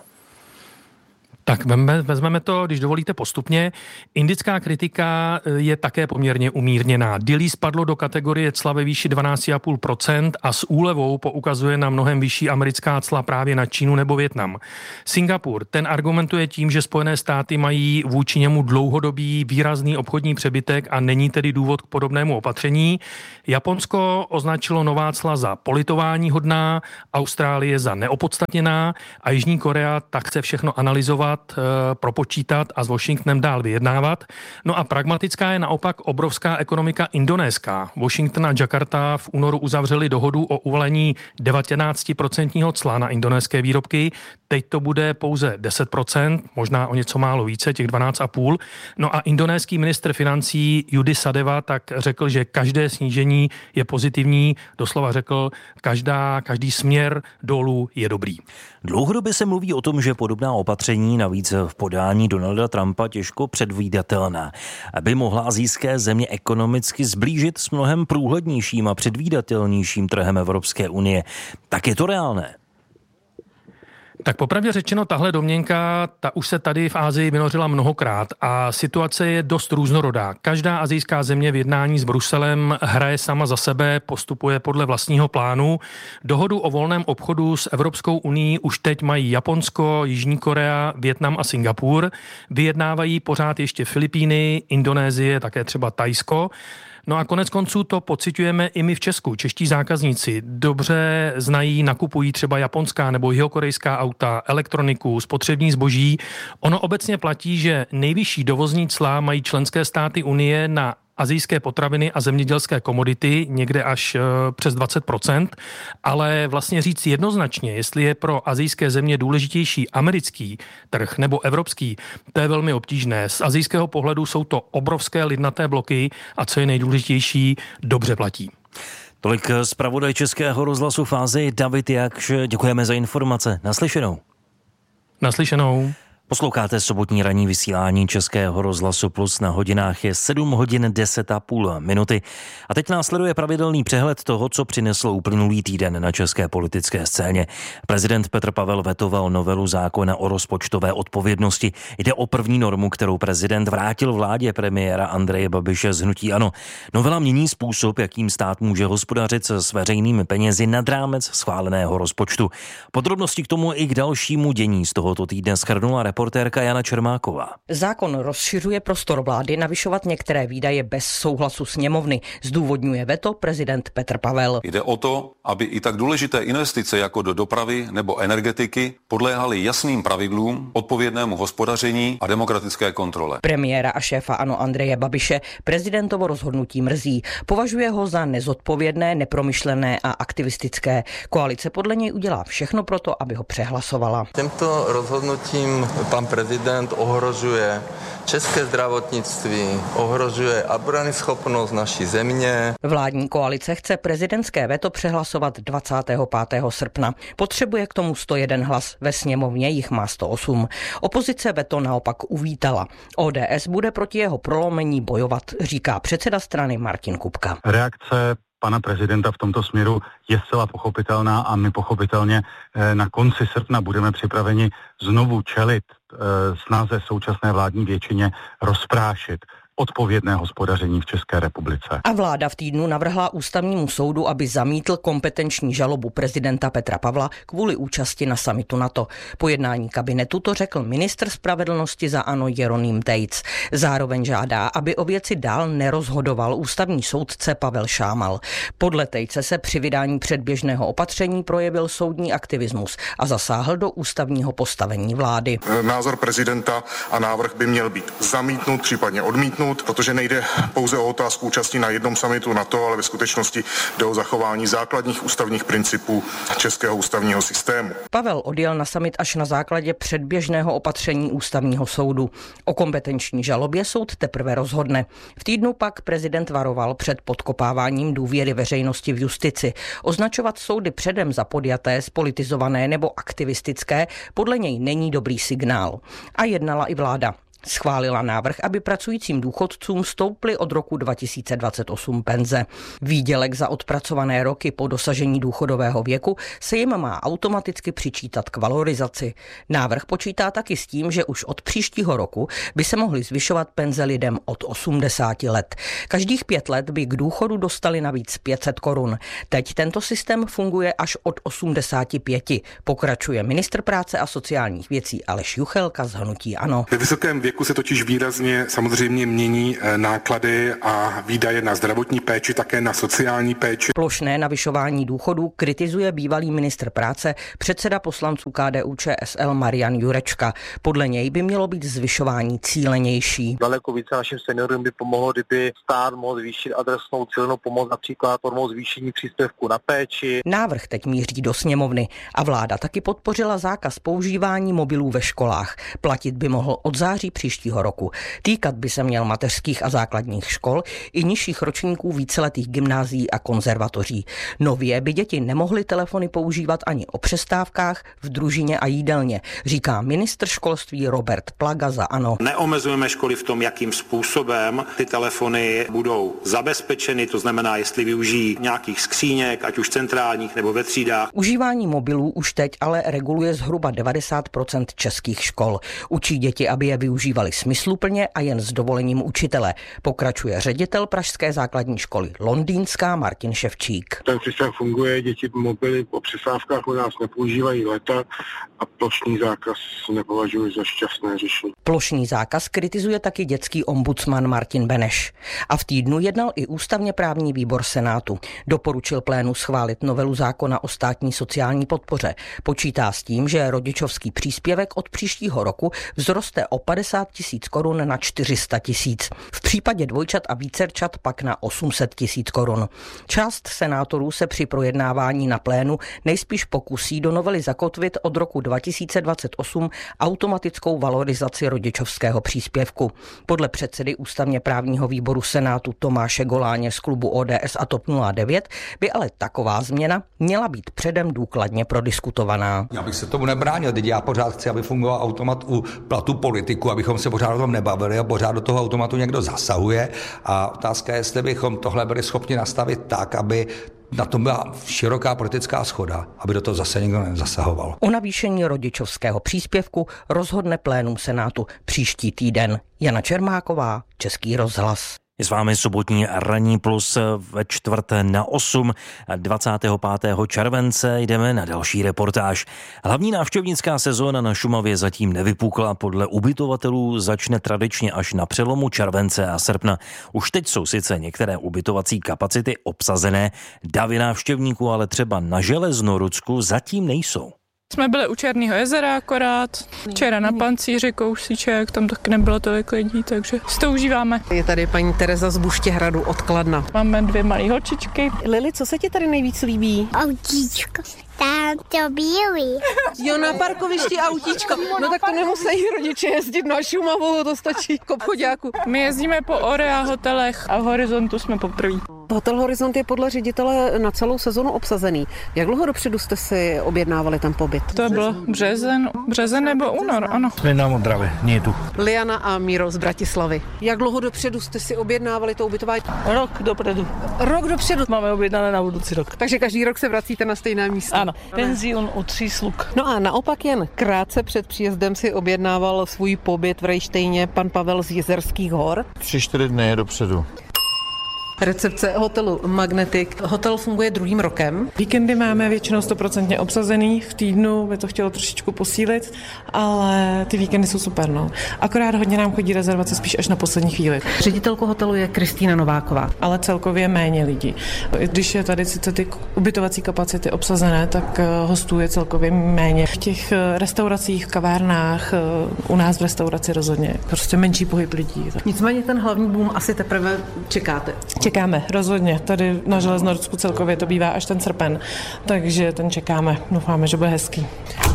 Tak vezmeme to, když dovolíte, postupně. Indická kritika je také poměrně umírněná. Dili spadlo do kategorie cla ve výši dvanáct celá pět procenta a s úlevou poukazuje na mnohem vyšší americká cla právě na Čínu nebo Vietnam. Singapur, ten argumentuje tím, že Spojené státy mají vůči němu dlouhodobý výrazný obchodní přebytek a není tedy důvod k podobnému opatření. Japonsko označilo nová cla za politování hodná, Austrálie za neopodstatněná a Jižní Korea tak chce všechno analyzovat, propočítat a s Washingtonem dál vyjednávat. No a pragmatická je naopak obrovská ekonomika indonéská. Washington a Jakarta v únoru uzavřeli dohodu o uvalení devatenáct procent cla na indonéské výrobky. Teď to bude pouze deset procent, možná o něco málo více, těch dvanáct celá pět. No a indonéský ministr financí Yudi Sadeva tak řekl, že každé snížení je pozitivní. Doslova řekl, každá, každý směr dolů je dobrý. Dlouhodobě se mluví o tom, že podobná opatření, navíc v podání Donalda Trumpa, těžko předvídatelná, aby mohla asijské země ekonomicky zblížit s mnohem průhlednějším a předvídatelnějším trhem Evropské unie. Tak je to reálné? Tak popravdě řečeno, tahle domněnka, ta už se tady v Asii vynořila mnohokrát a situace je dost různorodá. Každá asijská země v jednání s Bruselem hraje sama za sebe, postupuje podle vlastního plánu. Dohodu o volném obchodu s Evropskou unií už teď mají Japonsko, Jižní Korea, Vietnam a Singapur. Vyjednávají pořád ještě Filipíny, Indonésie, také třeba Thajsko. No a konec konců to pociťujeme i my v Česku. Čeští zákazníci dobře znají, nakupují třeba japonská nebo jihokorejská auta, elektroniku, spotřební zboží. Ono obecně platí, že nejvyšší dovozní cla mají členské státy Unie na asijské potraviny a zemědělské komodity, někde až přes dvacet procent, ale vlastně říct jednoznačně, jestli je pro asijské země důležitější americký trh nebo evropský, to je velmi obtížné. Z asijského pohledu jsou to obrovské lidnaté bloky a co je nejdůležitější, dobře platí. Tolik zpravodaj Českého rozhlasu v Asii David Jakš. Děkujeme za informace. Naslyšenou. Naslyšenou. Posloucháte sobotní ranní vysílání Českého rozhlasu Plus, na hodinách je sedm hodin deset a půl minuty. A teď následuje pravidelný přehled toho, co přinesl uplynulý týden na české politické scéně. Prezident Petr Pavel vetoval novelu zákona o rozpočtové odpovědnosti. Jde o první normu, kterou prezident vrátil vládě premiéra Andreje Babiše z hnutí ANO. Novela mění způsob, jakým stát může hospodařit s veřejnými penězi nad rámec schváleného rozpočtu. Podrobnosti k tomu i k dalšímu dění z tohoto týdne shrnula reportérka Jana Čermáková. Zákon rozšiřuje prostor vlády navyšovat některé výdaje bez souhlasu sněmovny. Zdůvodňuje veto prezident Petr Pavel. Jde o to, aby i tak důležité investice jako do dopravy nebo energetiky podléhaly jasným pravidlům, odpovědnému hospodaření a demokratické kontrole. Premiéra a šéfa ANO Andreje Babiše prezidentovo rozhodnutí mrzí. Považuje ho za nezodpovědné, nepromyšlené a aktivistické. Koalice podle něj udělá všechno pro to, aby ho přehlasovala. Tímto rozhodnutím pan prezident ohrožuje české zdravotnictví, ohrožuje obranyschopnost naší země. Vládní koalice chce prezidentské veto přehlasovat dvacátého pátého srpna. Potřebuje k tomu sto jeden hlas, ve sněmovně jich má sto osm. Opozice veto naopak uvítala. O D S bude proti jeho prolomení bojovat, říká předseda strany Martin Kupka. Reakce pana prezidenta v tomto směru je zcela pochopitelná a my pochopitelně na konci srpna budeme připraveni znovu čelit snaze současné vládní většině rozprášit odpovědné hospodaření v České republice. A vláda v týdnu navrhla ústavnímu soudu, aby zamítl kompetenční žalobu prezidenta Petra Pavla kvůli účasti na summitu NATO. Po jednání kabinetu to řekl ministr spravedlnosti za ANO Jeroným Tejc. Zároveň žádá, aby o věci dál nerozhodoval ústavní soudce Pavel Šámal. Podle Tejce se při vydání předběžného opatření projevil soudní aktivismus a zasáhl do ústavního postavení vlády. Názor prezidenta a návrh by měl být zamítnut, případně odmítnut. odmítnut, protože nejde pouze o otázku účasti na jednom summitu NATO, ale ve skutečnosti jde o zachování základních ústavních principů českého ústavního systému. Pavel odjel na summit až na základě předběžného opatření ústavního soudu. O kompetenční žalobě soud teprve rozhodne. V týdnu pak prezident varoval před podkopáváním důvěry veřejnosti v justici. Označovat soudy předem za podjaté, spolitizované nebo aktivistické podle něj není dobrý signál. A jednala i vláda. Schválila návrh, aby pracujícím důchodcům stouply od roku dva tisíce dvacet osm penze. Výdělek za odpracované roky po dosažení důchodového věku se jim má automaticky přičítat k valorizaci. Návrh počítá taky s tím, že už od příštího roku by se mohly zvyšovat penze lidem od osmdesáti let. Každých pět let by k důchodu dostali navíc pět set korun. Teď tento systém funguje až od osmdesáti pěti. Pokračuje ministr práce a sociálních věcí Aleš Juchelka z hnutí ANO. Ve vysokém věku se totiž výrazně samozřejmě mění náklady a výdaje na zdravotní péči, také na sociální péči. Plošné navyšování důchodů kritizuje bývalý ministr práce, předseda poslanců K D U Č S L Marian Jurečka. Podle něj by mělo být zvyšování cílenější. Daleko více našim seniorům by pomohlo, kdyby stát mohl zvýšit adresnou cílenou pomoc, například formou zvýšení příspěvku na péči. Návrh teď míří do sněmovny a vláda taky podpořila zákaz používání mobilů ve školách. Platit by mohl od září příštího roku. Týkat by se měl mateřských a základních škol i nižších ročníků víceletých gymnázií a konzervatoří. Nově by děti nemohly telefony používat ani o přestávkách, v družině a jídelně, říká ministr školství Robert Plaga za ANO. Neomezujeme školy v tom, jakým způsobem ty telefony budou zabezpečeny, to znamená, jestli využijí nějakých skříněk, ať už centrálních nebo ve třídách. Užívání mobilů už teď ale reguluje zhruba devadesát procent českých škol. Učí děti, aby je využívali smysluplně a jen s dovolením učitele. Pokračuje ředitel pražské základní školy Londýnská Martin Ševčík. Ten systém funguje, děti mobily po přestávkách u nás nepoužívají léta a plošný zákaz nepovažuji za šťastné řešení. Plošný zákaz kritizuje taky dětský ombudsman Martin Beneš. A v týdnu jednal i ústavně právní výbor Senátu. Doporučil plénu schválit novelu zákona o státní sociální podpoře. Počítá s tím, že rodičovský příspěvek od příštího roku vzroste o padesát tisíc korun na čtyři sta tisíc. V případě dvojčat a vícerčat pak na osm set tisíc korun. Část senátorů se při projednávání na plénu nejspíš pokusí do novely zakotvit od roku dva tisíce dvacet osm automatickou valorizaci rodičovského příspěvku. Podle předsedy ústavně právního výboru Senátu Tomáše Goláně z klubu O D S a TOP nula devět by ale taková změna měla být předem důkladně prodiskutovaná. Já bych se tomu nebránil, teď já pořád chci, aby fungoval automat u platu politiku, abychom se pořád o tom nebavili a pořád do toho automatu někdo zasahuje a otázka je, jestli bychom tohle byli schopni nastavit tak, aby na tom byla široká politická shoda, aby do toho zase někdo nezasahoval. O navýšení rodičovského příspěvku rozhodne plénum Senátu příští týden. Jana Čermáková, Český rozhlas. Je s vámi sobotní ranní plus ve čtvrt na osm dvacátého pátého července. Jdeme na další reportáž. Hlavní návštěvnická sezóna na Šumavě zatím nevypukla. Podle ubytovatelů začne tradičně až na přelomu července a srpna. Už teď jsou sice některé ubytovací kapacity obsazené, davy návštěvníků ale třeba na Železnorudsku zatím nejsou. Jsme byli u Černého jezera akorát, včera na Pancíři, Kousíček, tam taky nebylo tolik lidí, takže si to užíváme. Je tady paní Tereza z Buštěhradu od Kladna. Máme dvě malé holčičky. Lili, co se ti tady nejvíc líbí? Autíčko. Tam to bílý. Jo, na parkovišti autíčko. No tak to nemusí rodiče jezdit na Šumavu, to stačí k obchoďáku. My jezdíme po Ore a hotelech a v Horizontu jsme poprvé. Hotel Horizont je podle ředitele na celou sezonu obsazený. Jak dlouho dopředu jste si objednávali ten pobyt? To byl březen, březen nebo únor, ano. Jsme na Modravě, nie tu. Liana a Míro z Bratislavy. Jak dlouho dopředu jste si objednávali to ubytování? Rok dopředu. Rok dopředu? Máme objednané na budoucí rok. Takže každý rok se vracíte na stejné místo? Ano, penzion u tří sluk. No a naopak jen krátce před příjezdem si objednával svůj pobyt v Rejštejně pan Pavel z Jizerských hor. Tři, čtyři dny dopředu. Recepce hotelu Magnetic. Hotel funguje druhým rokem. Víkendy máme většinou stoprocentně obsazený, v týdnu by to chtělo trošičku posílit, ale ty víkendy jsou super, no. Akorát hodně nám chodí rezervace spíš až na poslední chvíli. Ředitelkou hotelu je Kristýna Nováková. Ale celkově méně lidí. Když je tady sice ty ubytovací kapacity obsazené, tak hostů je celkově méně. V těch restauracích, kavárnách, u nás v restauraci rozhodně prostě menší pohyb lidí. Nicméně ten hlavní boom asi teprve čekáte. Čekáme, rozhodně. Tady na Železnorudsku celkově to bývá až ten srpen, takže ten čekáme. Doufáme, že bude hezký.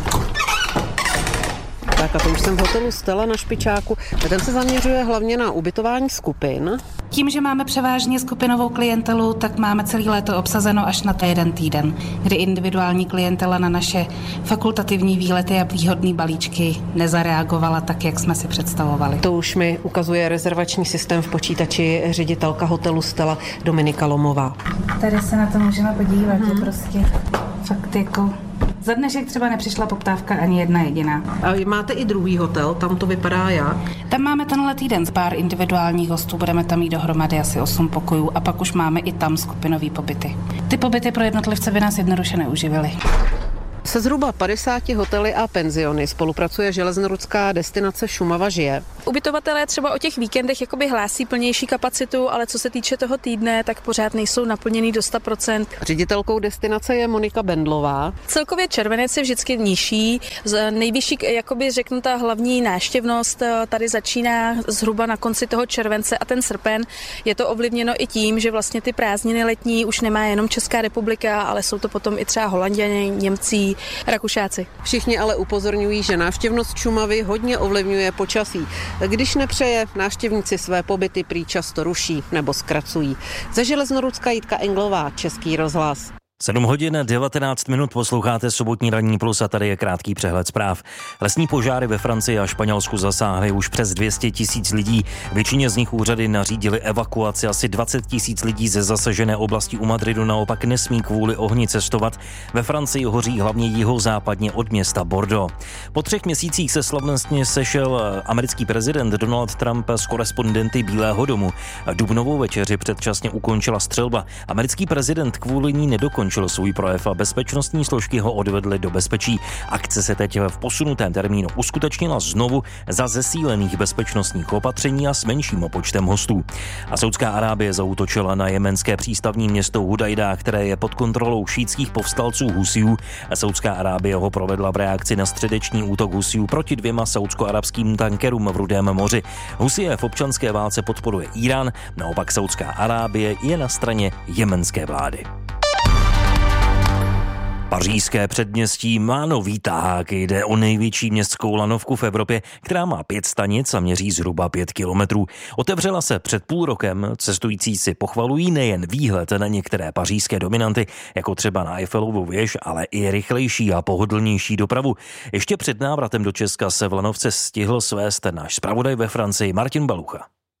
Tak a to už jsem v hotelu Stella na Špičáku. Ten se zaměřuje hlavně na ubytování skupin. Tím, že máme převážně skupinovou klientelu, tak máme celý léto obsazeno až na jeden týden, kdy individuální klientela na naše fakultativní výlety a výhodné balíčky nezareagovala tak, jak jsme si představovali. To už mi ukazuje rezervační systém v počítači ředitelka hotelu Stella Dominika Lomová. Tady se na to můžeme podívat, hmm. že prostě fakt jako... Za dnešek třeba nepřišla poptávka ani jedna jediná. A máte i druhý hotel, tam to vypadá jak? Tam máme tenhle týden z pár individuálních hostů, budeme tam mít dohromady asi osm pokojů a pak už máme i tam skupinový pobyty. Ty pobyty pro jednotlivce by nás jednoduše neuživily. Se zhruba padesáti hotely a penziony spolupracuje železnorudská destinace Šumava žije. Ubytovatelé třeba o těch víkendech jakoby hlásí plnější kapacitu, ale co se týče toho týdne, tak pořád nejsou naplněný do sto procent. Ředitelkou destinace je Monika Bendlová. Celkově červenec je vždycky nižší. Nejvyšší, jakoby řeknu, ta hlavní návštěvnost tady začíná zhruba na konci toho července a ten srpen. Je to ovlivněno i tím, že vlastně ty prázdniny letní už nemá jenom Česká republika, ale jsou to potom i třeba Holanděni, Němci, Rakušáci. Všichni ale upozorňují, že návštěvnost Šumavy hodně ovlivňuje počasí. Když nepřeje, návštěvníci své pobyty prý často ruší nebo zkracují. Ze Železnorudska Jitka Englová, Český rozhlas. sedm hodin devatenáct minut posloucháte sobotní ranní plus a tady je krátký přehled zpráv. Lesní požáry ve Francii a Španělsku zasáhly už přes dvě stě tisíc lidí. Většině z nich úřady nařídily evakuaci. Asi dvacet tisíc lidí ze zasažené oblasti u Madridu naopak nesmí kvůli ohni cestovat. Ve Francii hoří hlavně jihozápadně od města Bordeaux. Po třech měsících se slavnostně sešel americký prezident Donald Trump s korespondenty Bílého domu. Dubnovou večeři předčasně ukončila střelba. Americký prezident kvůli ní nedokončil svůj projev a bezpečnostní složky ho odvedly do bezpečí. Akce se teď v posunutém termínu uskutečnila znovu za zesílených bezpečnostních opatření a s menším počtem hostů. A Saudská Arábie zaútočila na jemenské přístavní město Hudajda, které je pod kontrolou šítských povstalců Husijů. Saudská Arábie ho provedla v reakci na středeční útok Husijů proti dvěma saudsko-arabským tankerům v Rudém moři. Husije v občanské válce podporuje Irán, naopak Saudská Arábie je na straně jemenské vlády. Pařížské předměstí má nový tahák. Jde o největší městskou lanovku v Evropě, která má pět stanic a měří zhruba pět kilometrů. Otevřela se před půl rokem. Cestující si pochvalují nejen výhled na některé pařížské dominanty, jako třeba na Eiffelovu věž, ale i rychlejší a pohodlnější dopravu. Ještě před návratem do Česka se v lanovce stihl svést náš zpravodaj ve Francii Martin Balucha.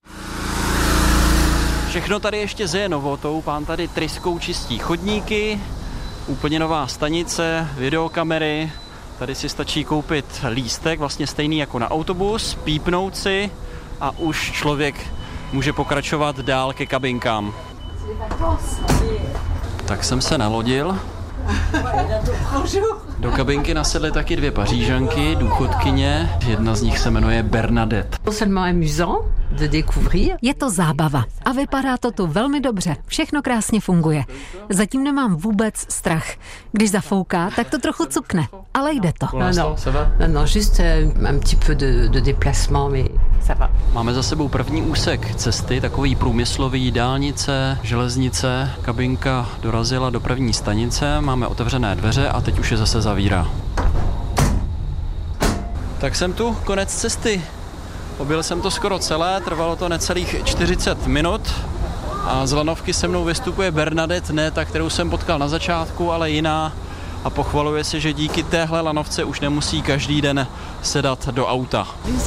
Všechno tady ještě zeje novotou, pán tady tryskou čistí chodníky. Úplně nová stanice, videokamery, tady si stačí koupit lístek, vlastně stejný jako na autobus, pípnout si a už člověk může pokračovat dál ke kabinkám. Tak jsem se nalodil. Do kabinky nasedly taky dvě Pařížanky, důchodkyně, jedna z nich se jmenuje Bernadette. Je to zábava a vypadá to tu velmi dobře. Všechno krásně funguje. Zatím nemám vůbec strach. Když zafouká, tak to trochu cukne, ale jde to. No, no, no, juste un petit peu de, de déplacement, mais ça va. Máme za sebou první úsek cesty, takový průmyslový, dálnice, železnice. Kabinka dorazila do první stanice, máme otevřené dveře a teď už je zase zavírá. Tak jsem tu, konec cesty. Objel jsem to skoro celé, trvalo to necelých čtyřicet minut a z lanovky se mnou vystupuje Bernadette, ne ta, kterou jsem potkal na začátku, ale jiná. a pochvaluje se, že díky téhle lanovce už nemusí každý den sedat do auta.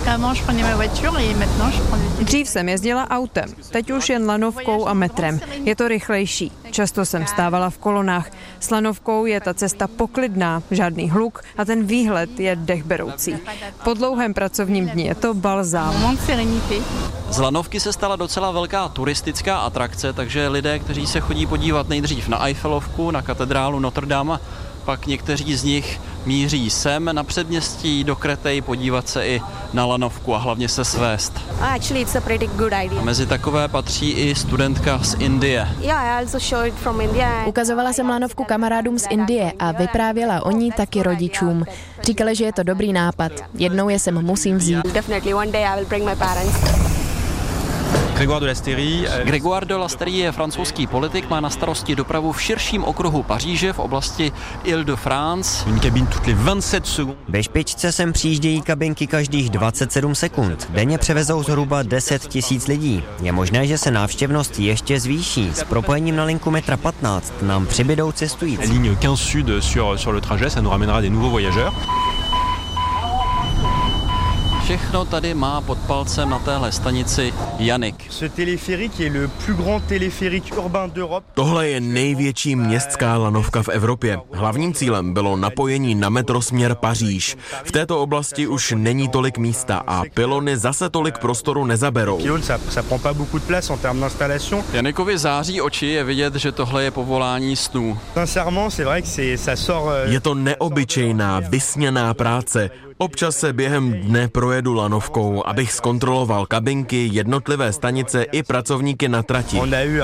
Dřív jsem jezdila autem, teď už jen lanovkou a metrem. Je to rychlejší. Často jsem stávala v kolonách. S lanovkou je ta cesta poklidná, žádný hluk a ten výhled je dechberoucí. Po dlouhém pracovním dni je to balzám. Z lanovky se stala docela velká turistická atrakce, takže lidé, kteří se chodí podívat nejdřív na Eiffelovku, na katedrálu Notre Dame, pak někteří z nich míří sem na předměstí do Kretej podívat se i na lanovku a hlavně se svést. A mezi takové patří i studentka z Indie. Ukazovala jsem lanovku kamarádům z Indie a vyprávěla o ní taky rodičům. Říkali, že je to dobrý nápad. Jednou je sem musím vzít. Grégoire de Lasteyrie. Grégoire de Lasteyrie je francouzský politik, má na starosti dopravu v širším okruhu Paříže v oblasti Île-de-France. Ve špičce sem přijíždějí kabinky každých dvacet sedm sekund. Denně převezou zhruba deset tisíc lidí. Je možné, že se návštěvnost ještě zvýší. S propojením na linku metra patnáct nám přibydou cestující. Ligne quinze sud sur, sur le trajet, ça nous ramènera des nouveaux voyageurs. Všechno tady má pod palcem na téhle stanici Janik. Tohle je největší městská lanovka v Evropě. Hlavním cílem bylo napojení na metrosměr Paříž. V této oblasti už není tolik místa a pylony zase tolik prostoru nezaberou. Janikovi září oči, je vidět, že tohle je povolání snů. Je to neobyčejná, vysněná práce. Občas se během dne projedu lanovkou, abych zkontroloval kabinky, jednotlivé stanice i pracovníky na trati.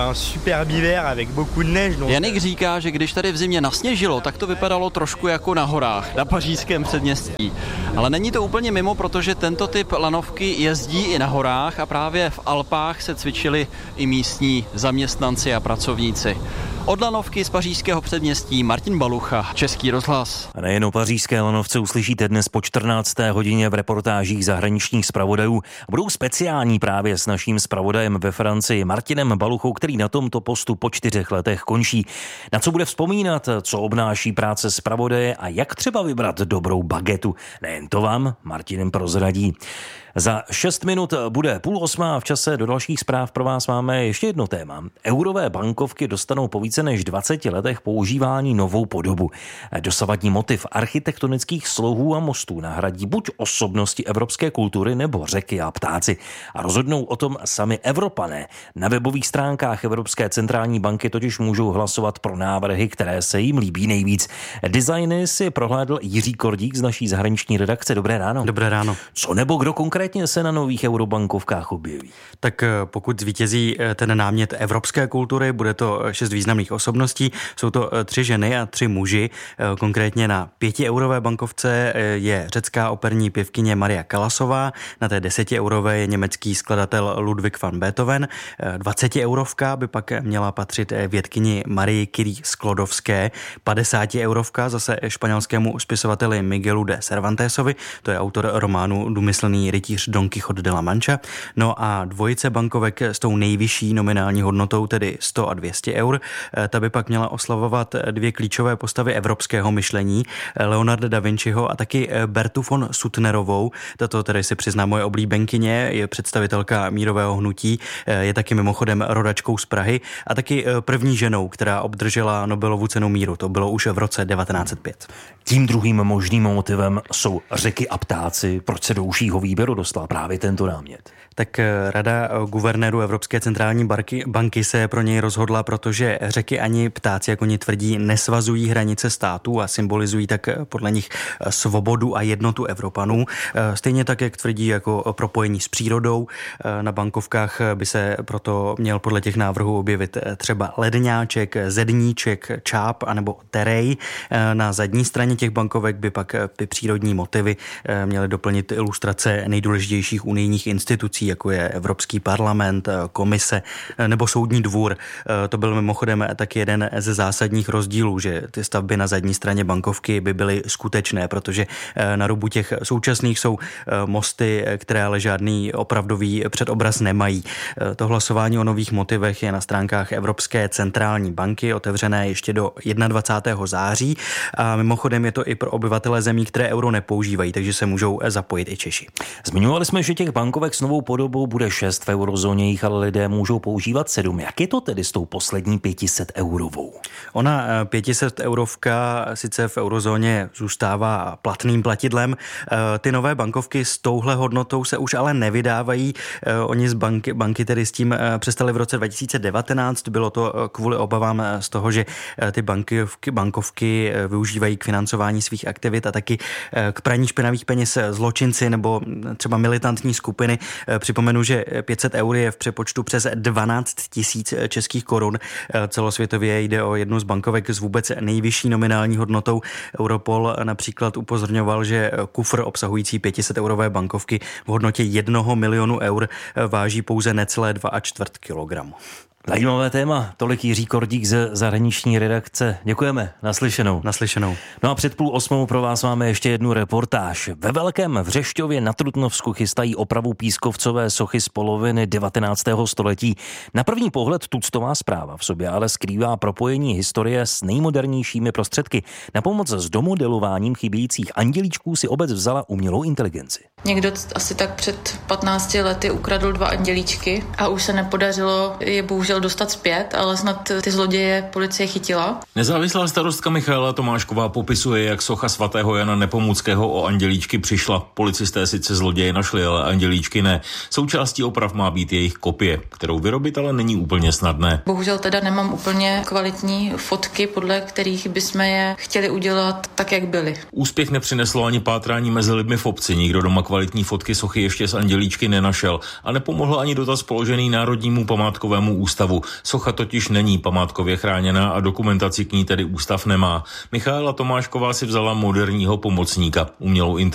Janik říká, že když tady v zimě nasněžilo, tak to vypadalo trošku jako na horách, na pařížském předměstí. Ale není to úplně mimo, protože tento typ lanovky jezdí i na horách a právě v Alpách se cvičili i místní zaměstnanci a pracovníci. Od lanovky z pařížského předměstí Martin Balucha, Český rozhlas. A nejen o pařížské lanovce uslyšíte dnes po čtrnácté hodině v reportážích zahraničních zpravodajů. Budou speciální právě s naším zpravodajem ve Francii Martinem Baluchou, který na tomto postu po čtyřech letech končí. Na co bude vzpomínat, co obnáší práce zpravodaje a jak třeba vybrat dobrou bagetu. Nejen to vám Martinem prozradí. Za šest minut bude půl osmá, v čase do dalších zpráv pro vás máme ještě jedno téma. Eurové bankovky dostanou po více než dvaceti letech používání novou podobu. Dosavadní motiv architektonických slouhů a mostů nahradí buď osobnosti evropské kultury nebo řeky a ptáci. A rozhodnou o tom sami Evropané. Na webových stránkách Evropské centrální banky totiž můžou hlasovat pro návrhy, které se jim líbí nejvíc. Designy si prohlédl Jiří Kordík z naší zahraniční redakce. Dobré ráno. Dobré ráno. Co nebo kdo konkrétně se na nových eurobankovkách objeví? Tak pokud zvítězí ten námět evropské kultury, bude to šest významných osobností. Jsou to tři ženy a tři muži. Konkrétně na pětieurové bankovce je řecká operní pěvkyně Maria Kalasová, na té desetiaurové je německý skladatel Ludwig van Beethoven. dvacetieurovka by pak měla patřit vědkyni Marii Curie Sklodovské. padesátieurovka zase španělskému spisovateli Miguelu de Cervantesovi, to je autor románu Důmyslný rytíř Don Quixote de la Mancha. No a dvojice bankovek s tou nejvyšší nominální hodnotou, tedy sto a dvě stě eur, ta by pak měla oslavovat dvě klíčové postavy evropského myšlení, Leonarda da Vinciho a taky Bertu von Suttnerovou. Tato tedy si přizná moje oblíbenkyně, je představitelka mírového hnutí, je taky mimochodem rodačkou z Prahy a taky první ženou, která obdržela Nobelovu cenu míru. To bylo už v roce devatenáct set pět. Tím druhým možným motivem jsou řeky a ptáci. Proč se do užšího výběru dostal právě tento námět? Tak Rada guvernérů Evropské centrální banky, banky se pro něj rozhodla, protože řeky ani ptáci, jak oni tvrdí, nesvazují hranice států a symbolizují tak podle nich svobodu a jednotu Evropanů. Stejně tak, jak tvrdí, jako propojení s přírodou. Na bankovkách by se proto měl podle těch návrhů objevit třeba ledňáček, zedníček, čáp anebo terej. Na zadní straně těch bankovek by pak ty přírodní motivy měly doplnit ilustrace nejdůležitějších unijních institucí, jako je Evropský parlament, komise nebo soudní dvůr. To byl mimochodem taky jeden ze zásadních rozdílů, že ty stavby na zadní straně bankovky by byly skutečné, protože na rubu těch současných jsou mosty, které ale žádný opravdový předobraz nemají. To hlasování o nových motivech je na stránkách Evropské centrální banky, otevřené ještě do dvacátého prvního září. A mimochodem je to i pro obyvatele zemí, které euro nepoužívají, takže se můžou zapojit i Češi. Zmiňovali jsme, že těch bankovek s novou podobou bude šest, v eurozóně jich ale lidé můžou používat sedm. Jak je to tedy s tou poslední pětiset eurovou? Ona pětiset eurovka sice v eurozóně zůstává platným platidlem. Ty nové bankovky s touhle hodnotou se už ale nevydávají. Oni z banky, banky tedy s tím přestali v roce dva tisíce devatenáct. Bylo to kvůli obavám z toho, že ty bankovky, bankovky využívají k financování svých aktivit a taky k praní špinavých peněz zločinci nebo třeba militantní skupiny. Připomenu, že pět set eur je v přepočtu přes dvanáct tisíc českých korun. Celosvětově jde o jednu z bankovek s vůbec nejvyšší nominální hodnotou. Europol například upozorňoval, že kufr obsahující pět set eurové bankovky v hodnotě jednoho milionu eur váží pouze necelé dva a čtvrt kilogramu. Zajímavé téma. Tolik Jiří Kordík ze zahraniční redakce. Děkujeme. Naslyšenou. Naslyšenou. No a před půl osmou pro vás máme ještě jednu reportáž. Ve Velkém Vřešťově na Trutnovsku chystají opravu pískovcové sochy z poloviny devatenáctého století. Na první pohled tuctová zpráva v sobě ale skrývá propojení historie s nejmodernějšími prostředky. Na pomoc s domodelováním chybějících andělíčků si obec vzala umělou inteligenci. Někdo asi tak před patnácti lety ukradl dva andělíčky a už se nepodařilo je bohužel dostat zpět, ale snad ty zloděje policie chytila. Nezávislá starostka Michaela Tomášková popisuje, jak socha svatého Jana Nepomuckého o andělíčky přišla. Policisté sice zloděje našli, ale andělíčky ne. Součástí oprav má být jejich kopie, kterou vyrobit ale není úplně snadné. Bohužel teda nemám úplně kvalitní fotky, podle kterých bychom je chtěli udělat tak, jak byly. Úspěch nepřineslo ani pátrání mezi lidmi v obci. Nikdo doma kvalitní fotky sochy ještě z andělíčky nenašel a nepomohl ani dotaz položený Národnímu památkovému ústavu. Socha totiž není památkově chráněná a dokumentaci k ní tedy ústav nemá. Michaela Tomášková si vzala moderního pomocníka, umělou inteligenci.